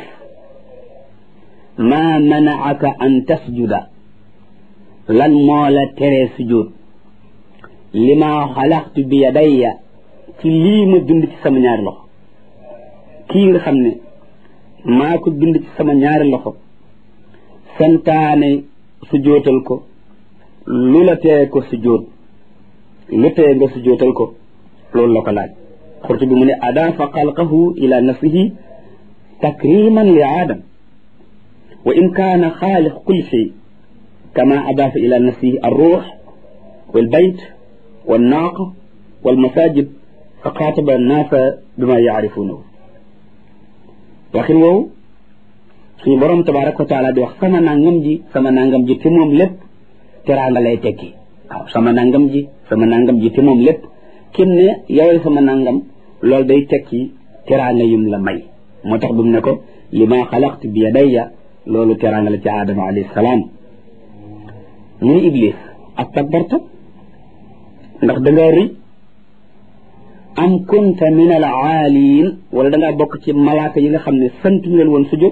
ma manaaka an tasjuda lan moo la teree sujud lima xalaqtu bi yadayya ci lii ma bind ci sama ñaari loxo kii nga xam ne maa ko bind ci sama ñaari loxo santaane sujootal ko lu la tee ko sujoot lu tee nga sujootal ko loolu la ko laaj xurtu bi mu ne adaafa xalqahu ila nafsihi takriman li aadam wa in kaana xaaliq kulli shay kama adaafa ila nafsihi arruux walbayt والناقة والمساجد فخاطب الناس بما يعرفونه waxin woowu suñu borom tabaraka wa taala di wax sama nangam ji sama nangam ji te moom lépp teraanga lay tekki waaw sama nangam ji sama nangam ji te moom lépp kim ne yowee sama nangam loolu day tekki teraanga yum la may moo tax bu mu ne ko li ma xalaqtu bi yadayya loolu teraanga la ci aadama alayhi salaam muy iblis ak takbarta ndax dangaa rëy am kunta min al aaliin wala dangaa bokk ci malaaka yi nga xam ne santuñ leen woon sujjóot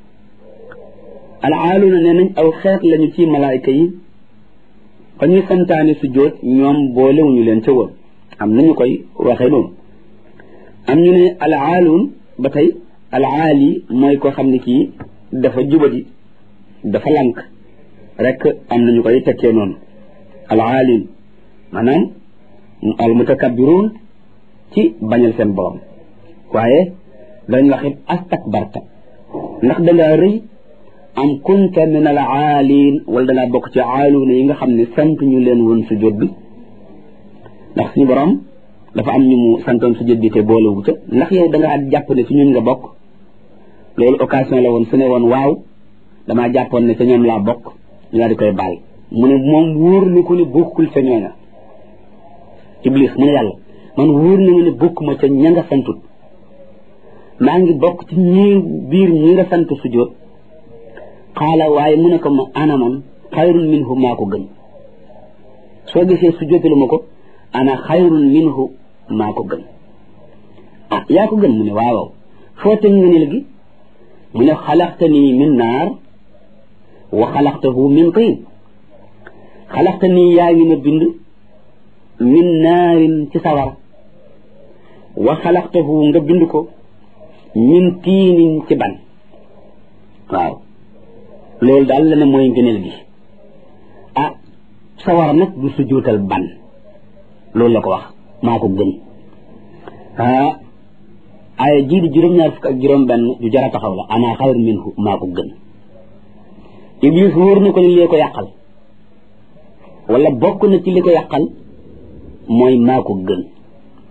al aaluuna nee nañ aw xeet lañu ci malaayka yi fa ñuy santaane sujjóot ñoom boolewuñu leen ca woon am nañu koy waxee noonu am ñu ne al aaluun ba tey al aali mooy koo xam ne kii dafa jubadi dafa lànk rek am nañu koy tekkee noonu al aaliin maanaam al mutakabbiruun ci bañal seen borom waaye dañ wax it astakbarta ndax dangaa rëy am kunta min al aaliin wala dangaa bokk ci aaluuna yi nga xam ne sant ñu leen woon sujjóot bi ndax suñu borom dafa am ñu mu santoon sujjóot bi te boolewu ca ndax yow dangaa jàpp ne ci ñun nga bokk loolu occasion la woon su ne woon waaw damaa jàppoon ne ca ñoom laa bokk ñu laa di koy baal mu ne moom wóor ni ko ne bokkul ca ñooña iblis mu ne yàlla man wóor na nga ne bokkuma ca ña nga santut maa ngi bokk ci ñi biir ñi nga sant sujjóot xaala waaye mu ne ko ma ana man xayrun minhu maa ko gën soo gisee sujjóotalu ma ko ana xayrun minhu maa ko gën ah yaa ko gën mu ne waaw foo teg nga ne léegi mu ne xalaqtani min naar wa xalaqtahu min tiin xalaqtani yaa ngi ma bind min naarin ci sawar wa xalaqtahu nga bind ko min tiinin ci ban waaw loolu daal la ne mooy ngëneel gi ah sawar nag du sujjóotal ban loolu la ko wax maa ko gën ah ay jii di juróom-ñaar fukk ak juróom benn ju jara taxaw la ana xayru minhu maa ko gën iblis wóor na ko ni lee ko yàqal wala bokk na ci li ko yàqal mooy maa ko gën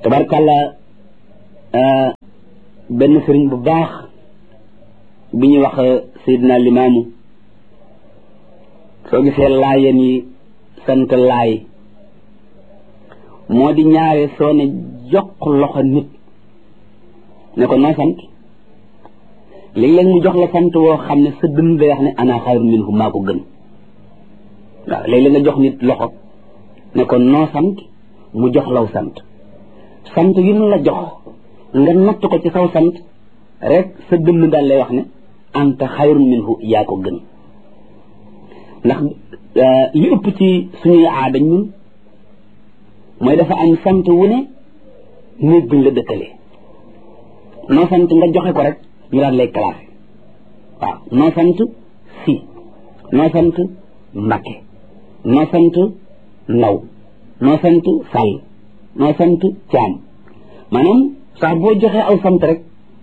tabarkàlla benn sëriñ bu baax bi ñuy wax Seydina Limaamu soo gisee laayeen yi sant laay moo di ñaare soo ne jox loxo nit ne ko noo sant léeg-léeg mu jox la sant woo xam ne sa dënn day wax ne ana xayrun minhu maa ko gën waaw léeg-léeg nga jox nit loxo ne ko noo sant mu jox law sant sant yi mu la jox nga natt ko ci saw sant rek sa dënn daal lay wax ne anta xayrun minhu yaa ko gën ndax li ëpp ci suñuy aada ñun mooy dafa am sant wu ne néeg buñ la dëkkalee noo sant nga joxe ko rek ñu daal lay classé waaw noo sant si noo sant Mbakke noo sant Ndaw noo sant Sall noo sant Caam maanaam sax boo joxee aw sant rek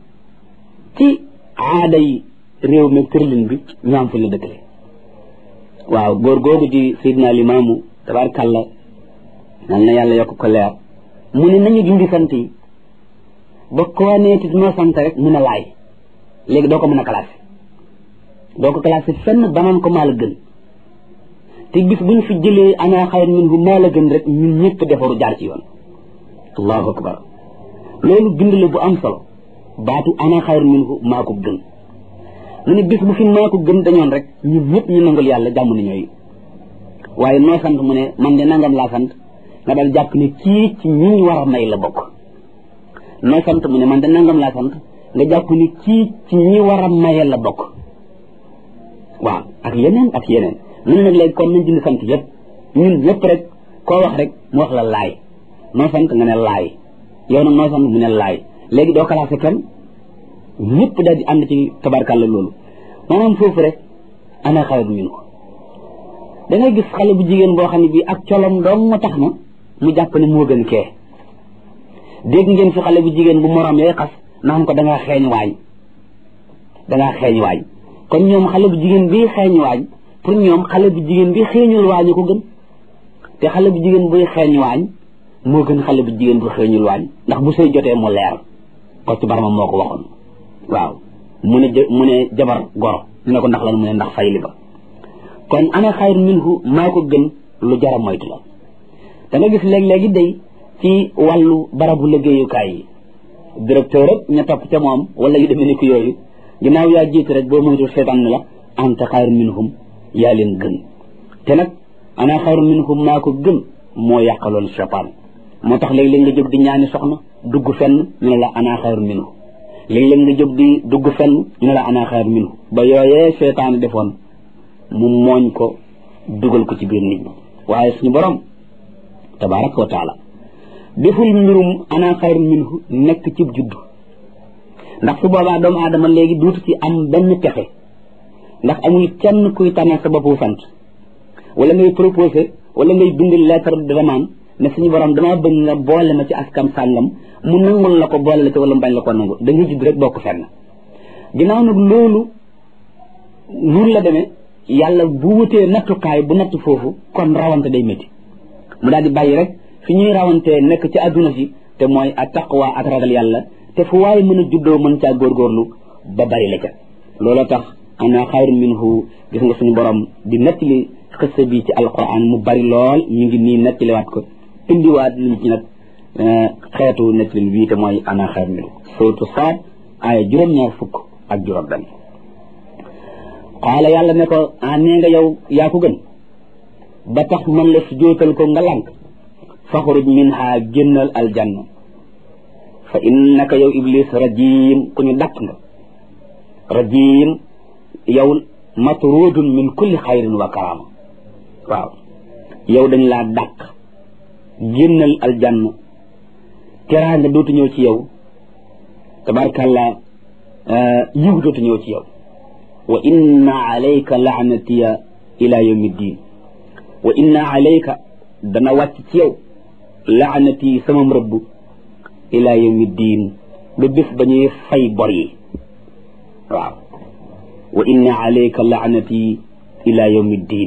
ci aada yi réew mi tërlin bi ñu am fu la dëkkale waaw góor googu di Seydina Limaamu tabaarkàlla nal na yàlla yokk ko leer mu ne nañu dindi sant yi ba koo neeti noo sant rek mun a laay léegi doo ko mën a classé doo ko classé fenn banaan ko maa la gën te bis bu ñu fi jëlee ana xayrun minhu maa la gën rek ñun ñëpp defaru jaar ci yoon allahu akbar loolu bind la bu am solo baatu ana xayrun minhu maa ko gën mu ne bis bu fi maa ko gën dañoon rek ñun ñëpp ñu nangul yàlla jàmm ni ñooy waaye noo sant mu ne man de nangam laa sant nga daal jàpp ne kii ci ñi war a may la bokk noo sant mu ne man de nangam laa sant nga jàpp ni kii ci ñi war a maye la bokk waaw ak yeneen ak yeneen mu ne nag léegi kon nañ dindi sant yëpp ñun ñëpp rek koo wax rek mu wax la laay noo sant nga ne laay yow nag noo sant mu ne laay léegi doo classé kenn ñëpp daal di ànd ci tabarkàlla loolu maanaam foofu rek ana xayrun minhu da ngay gis xale bu jigéen boo xam ne bii ak colom doom mu tax na mu jàpp ne moo gën kee dégg ngeen fi xale bu jigéen bu morom yooy xas naan ko dangaa xeeñ waañ dangaa xeeñ waañ kon ñoom xale bu jigéen bi xeeñ waañ pour ñoom xale bu jigéen bi xeeñul waañ ko gën te xale bu jigéen buy xeeñ waañ moo gën xale bu jigéen bu xeeñul waañ ndax bu sëy jotee mu leer ko ci barama moo ko waxoon waaw mu ne mu ne jabar goro ñu ne ko ndax lan mu ne ndax fayli ba kon ana xayrun minhu maa ko gën lu jara moytu la da nga gis léeg-léegi day ci wàllu barabu liggéeyukaay yi directeur rek ña topp ca moom wala yu demee ni ko yooyu ginnaaw yaa jiitu rek boo moytu seetaan ne la anta xayrun minhum yaa leen gën te nag ana xayrun minhum maa ko gën moo yàqaloon seytaan moo tax léeg-léeg nga jóg di ñaani soxna dugg fenn ñu ne la ana xayrun minhu léeg-léeg nga jóg di dugg fenn ñu ne la ana xayrun minhu ba yooyee seytaan defoon mu mooñ ko dugal ko ci biir nit ñi waaye suñu borom tabaraka wa taala deful mbirum ana xayrun minhu nekk ci juddu ndax su boobaa doomu aadama léegi duutu ci am benn texe ndax amul kenn kuy tànnal sa boppu sant wala ngay proposé wala ngay bind lettre de demande ne suñu borom dama bëgg nga boole ma ci askam sàngam mu nangul la ko boole la ci wala mu bañ la ko nangu da ngay judd rek bokk fenn ginnaaw nag loolu noonu la demee yàlla bu wutee nattukaay bu natt foofu kon rawante day métti mu daal di bàyyi rek fi ñuy rawantee nekk ci adduna si te mooy a taqwa ak ragal yàlla te fu waaye mën a juddoo mën caa góorgóorlu ba bari la ca looloo tax ana xayrun minhu gis nga suñu borom di nettali xëssa bi ci alquran mu bari lool ñu ngi nii nettaliwaat ko indiwaat liñ ci nag xeetu nettali bii te mooy ana xayrun minhu surtout Saad aaya juróom-ñaar fukk ak juróom benn qaala yàlla ne ko ah nee nga yow yaa ko gën ba tax man la su jootal ko nga lànk faxruj minha génnal aljanna fa innaka yow iblis rajim ku ñu dakk nga rajim yow matrudun min kulli xayrin wa karama waaw yow dañ laa dàq génnal aljanna teraanga dootu ñëw ci yow tabarkàllah yiw dootu ñëw ci yow wa inna alayka laanatiya ila yawmi ddin wa inna alayka dana wàcc ci yow laanati sama rëbb ila yawmi ddin ba bés ba ñuy fay bor yi waaw wa inna alayka laanati ila yawmi ddin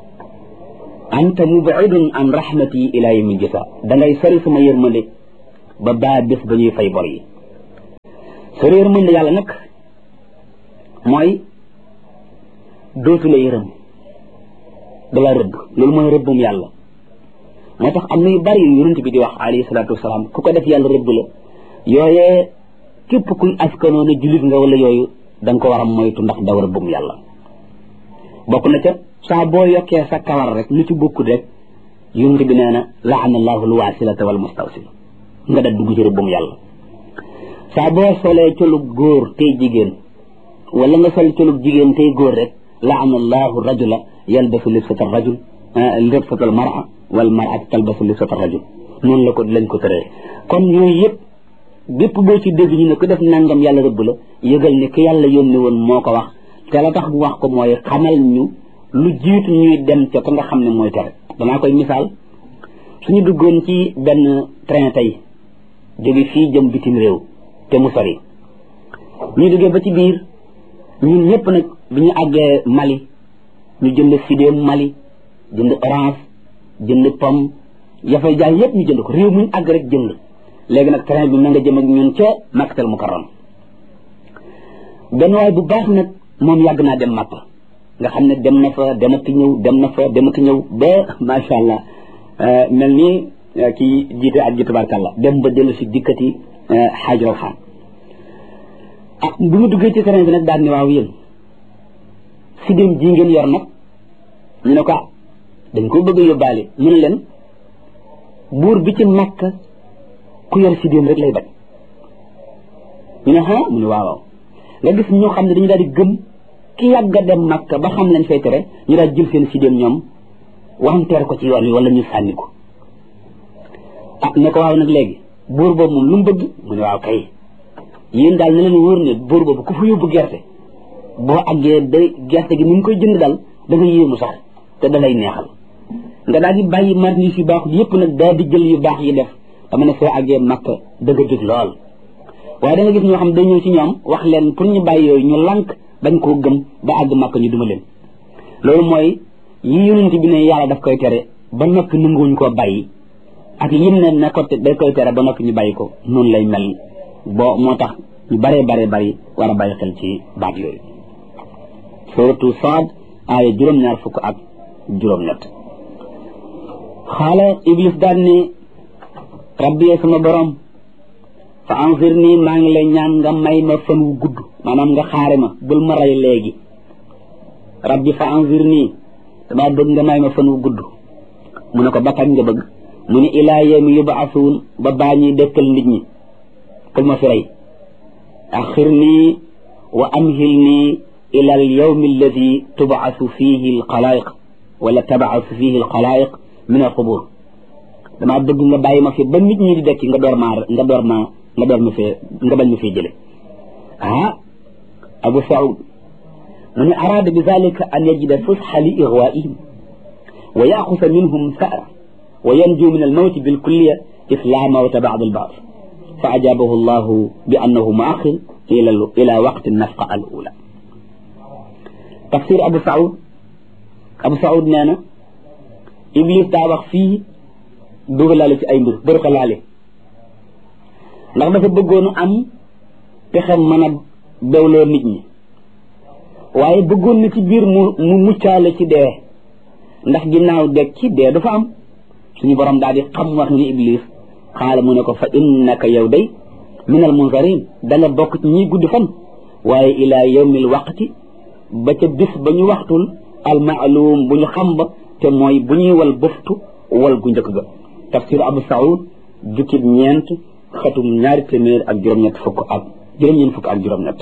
anta mub'idun an rahmati ila yawmi jasa da ngay sori sama yërmande ba baa bés ba ñuy fay bor yi sori yërmande yàlla nag mooy dootu la yërëm dala rëbb loolu mooy rëbbum yàlla moo tax am na yu bari yu yonent bi di wax alayhi salaatu wasalaam ku ko def yàlla rëbb la yooyee képp kuy askanoo ne jullit nga wala yooyu da nga ko war a moytu ndax daw rëbbum yàlla bokk na ca saa boo yokkee sa kawar rek lu ci bokkut rek yonent bi nee na laana allahu alwasilata wal mustawsil nga da dugg ci rëbbum yàlla saa boo solee colub góor tey jigéen wala nga sol colub jigéen tey góor rek laana allahu rajula yalbasu libsata rajul libsata al mara wal mar'atu talbasu libsata rajul noonu la ko lañ ko tëree kon yooyu yëpp bépp boo ci dégg ñu ne ko def nangam yàlla rëbb la yëgal ne ki yàlla yónni woon moo ko wax te la tax bu wax ko mooy xamal ñu lu jiitu ñuy dem ca ka nga xam ne mooy tere danaa koy misaal suñu duggoon ci benn train tey jóge fii jëm bitim réew te mu sori ñu duggee ba ci biir ñun ñëpp nag bi ñu àggee Mali ñu jënd sidéem Mali jënd orange jënd pomme yafay jaay yëpp ñu jënd ko réew mu ñu àgg rek jënd léegi nag train bi na nga jëm ak ñun ca Makkatal Mukarram benn waay bu baax nag moom yàgg naa dem Makka nga xam ne dem na fa demati ñëw dem na fa demati ñëw ba macha allah mel ni kii jiite ak ji tabarkàlla dem ba dellu si dikkati xaaj rawxaan ah bu mu duggee ci train bi nag daal ni waaw yéen si dem ji ngeen yor nag ñu ne ko dañ ko bëgg a yóbbaale mu ne leen buur bi ci Makka ku yor si dem rek lay bañ ñu ne ah mu ne waaw waaw nga gis ñoo xam ne dañu daal di gëm ki yàgg a dem Makka ba xam lañ fay tere ñu daal jël seen si dem ñoom wanteer ko ci yoon wi wala ñu sànni ko ah ne ko waaw nag léegi buur boobu moom lu mu bëgg mu ne waaw kay yéen daal ne leen wóor ne buur boobu ku fa yóbbu gerte boo àggee day gerte gi ni nga koy jënd daal da nga yéemu sax te da lay neexal nga daal di bàyyi marchandise yu baax yëpp nag daal di jël yu baax yi def dama ne soo àggee Makka da nga jóg lool waaye da nga gis ñoo xam dañ ñëw ci ñoom wax leen pour ñu bàyyi yooyu ñu lànk bañ koo gëm ba àgg Makka ñu duma leen loolu mooy yi yonent bi ne yàlla daf koy tere ba noppi nanguwuñ koo bàyyi ak yim ne ne ko day koy tere ba noppi ñu bàyyi ko noonu lay mel boo moo tax ñu baree baree bari war a bàyyi xel ci baat yooyu suratu Saad aaya juróom-ñaar fukk ak juróom-ñett xaala Iblis daan ne rabbi sama borom fa anzir nii maa ngi lay ñaan nga may ma fan wu gudd maanaam nga xaare ma bul ma rey léegi rabbi fa anzir nii damaa bëgg nga may ma fan wu gudd mu ne ko ba kañ nga bëgg mu ne ilaa yawmi yub'asuun ba baa ñuy dekkal nit ñi bul ma fi rey axir nii wa amhil nii ila al yawmi alladi tub'asu fihi al xalaayiq wala tab'asu fihi al xalaayiq min al qubur damaa bëgg nga bàyyi ma fi ba nit ñi di dekki nga door maa nga door maa nga door ma fee nga bañ ma fee jële ah Abu Saoud mu ne araada bi zalika an yajida fusxa li igwaihim wa yaxusa minhum sa'ra wa yanju min almawti bilkulliya isla mawta ba'd alba'r fa ajabahu allahu bi annahu muaxir ila ila waqti nafqa al ula tafsir Abu Saoud Abu Saoud nee na Iblis daa wax fii dugalaale ci ay mbir bërxalaale ndax dafa bëggoonu am pexem mën a bewloo nit ñi waaye bëggoon na ci biir mu mu muccaale ci dee ndax ginnaaw deg ci dee dafa am suñu borom daal di xam wax ni Iblis xaala mu ne ko fa innaka yow day min al munzarin da nga bokk ci ñiy gudd fan waaye ila yawmil waqti ba ca bis ba ñu waxtul al maalum bu ñu xam ba te mooy bu ñuy wal buftu wal gu njëkk ga tafsir Abu Saoud jukkib ñeent xatum ñaari téeméer ak juróom-ñett fukk ak juróom-ñeent fukk ak juróom-ñett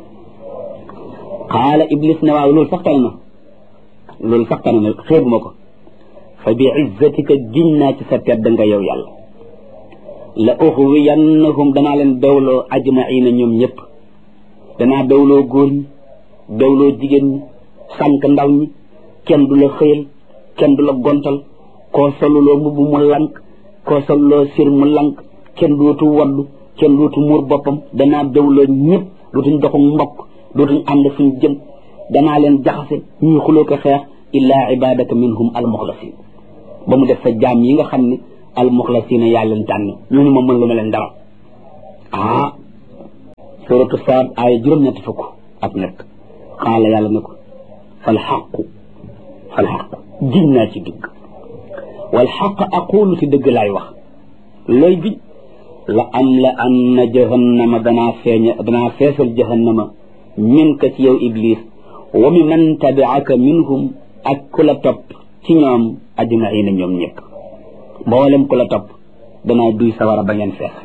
xaala Iblis ne waaw loolu sax tane na loolu sax tane na xeebu ma ko fa bi izzatika giñ naa ci sa tedd nga yow yàlla la uxwiyannahum danaa leen bewloo ajmaina ñoom ñëpp danaa bewloo góor ñi bewloo jigéen ñi sànq ndaw ñi kenn du la xëyal kenn du la gontal koo soluloo mbubb mu lank koo soluloo sir mu lank kenn dootu waddu kenn dootu muur boppam danaa bewloo ñëpp dootuñ doxu mbokk dootuñ ànd fuñ jëm danaa leen jaxase ñuy xuloo ko xeex illaa ibadaka minhum almuxlasin ba mu def sa jaam yi nga xam ne al muxlasina yaa leen tànn ñooñu ma mën lu ma leen dara ah suratu Saad aaya juróom-ñetti fukk ak ñett xaala yàlla ne ko fal xaqu fal xaqu giñ naa ci dëgg wal xaq aqulu ci dëgg laay wax looy giñ la am la anna jahannama danaa feeña danaa feesal jahannama min ka ci yow iblis wa mi man tabiaka minhum ak ku la topp ci ñoom ajmaina ñoom ñëpp mboolem ku la topp danaa duy sawara ba ngeen fees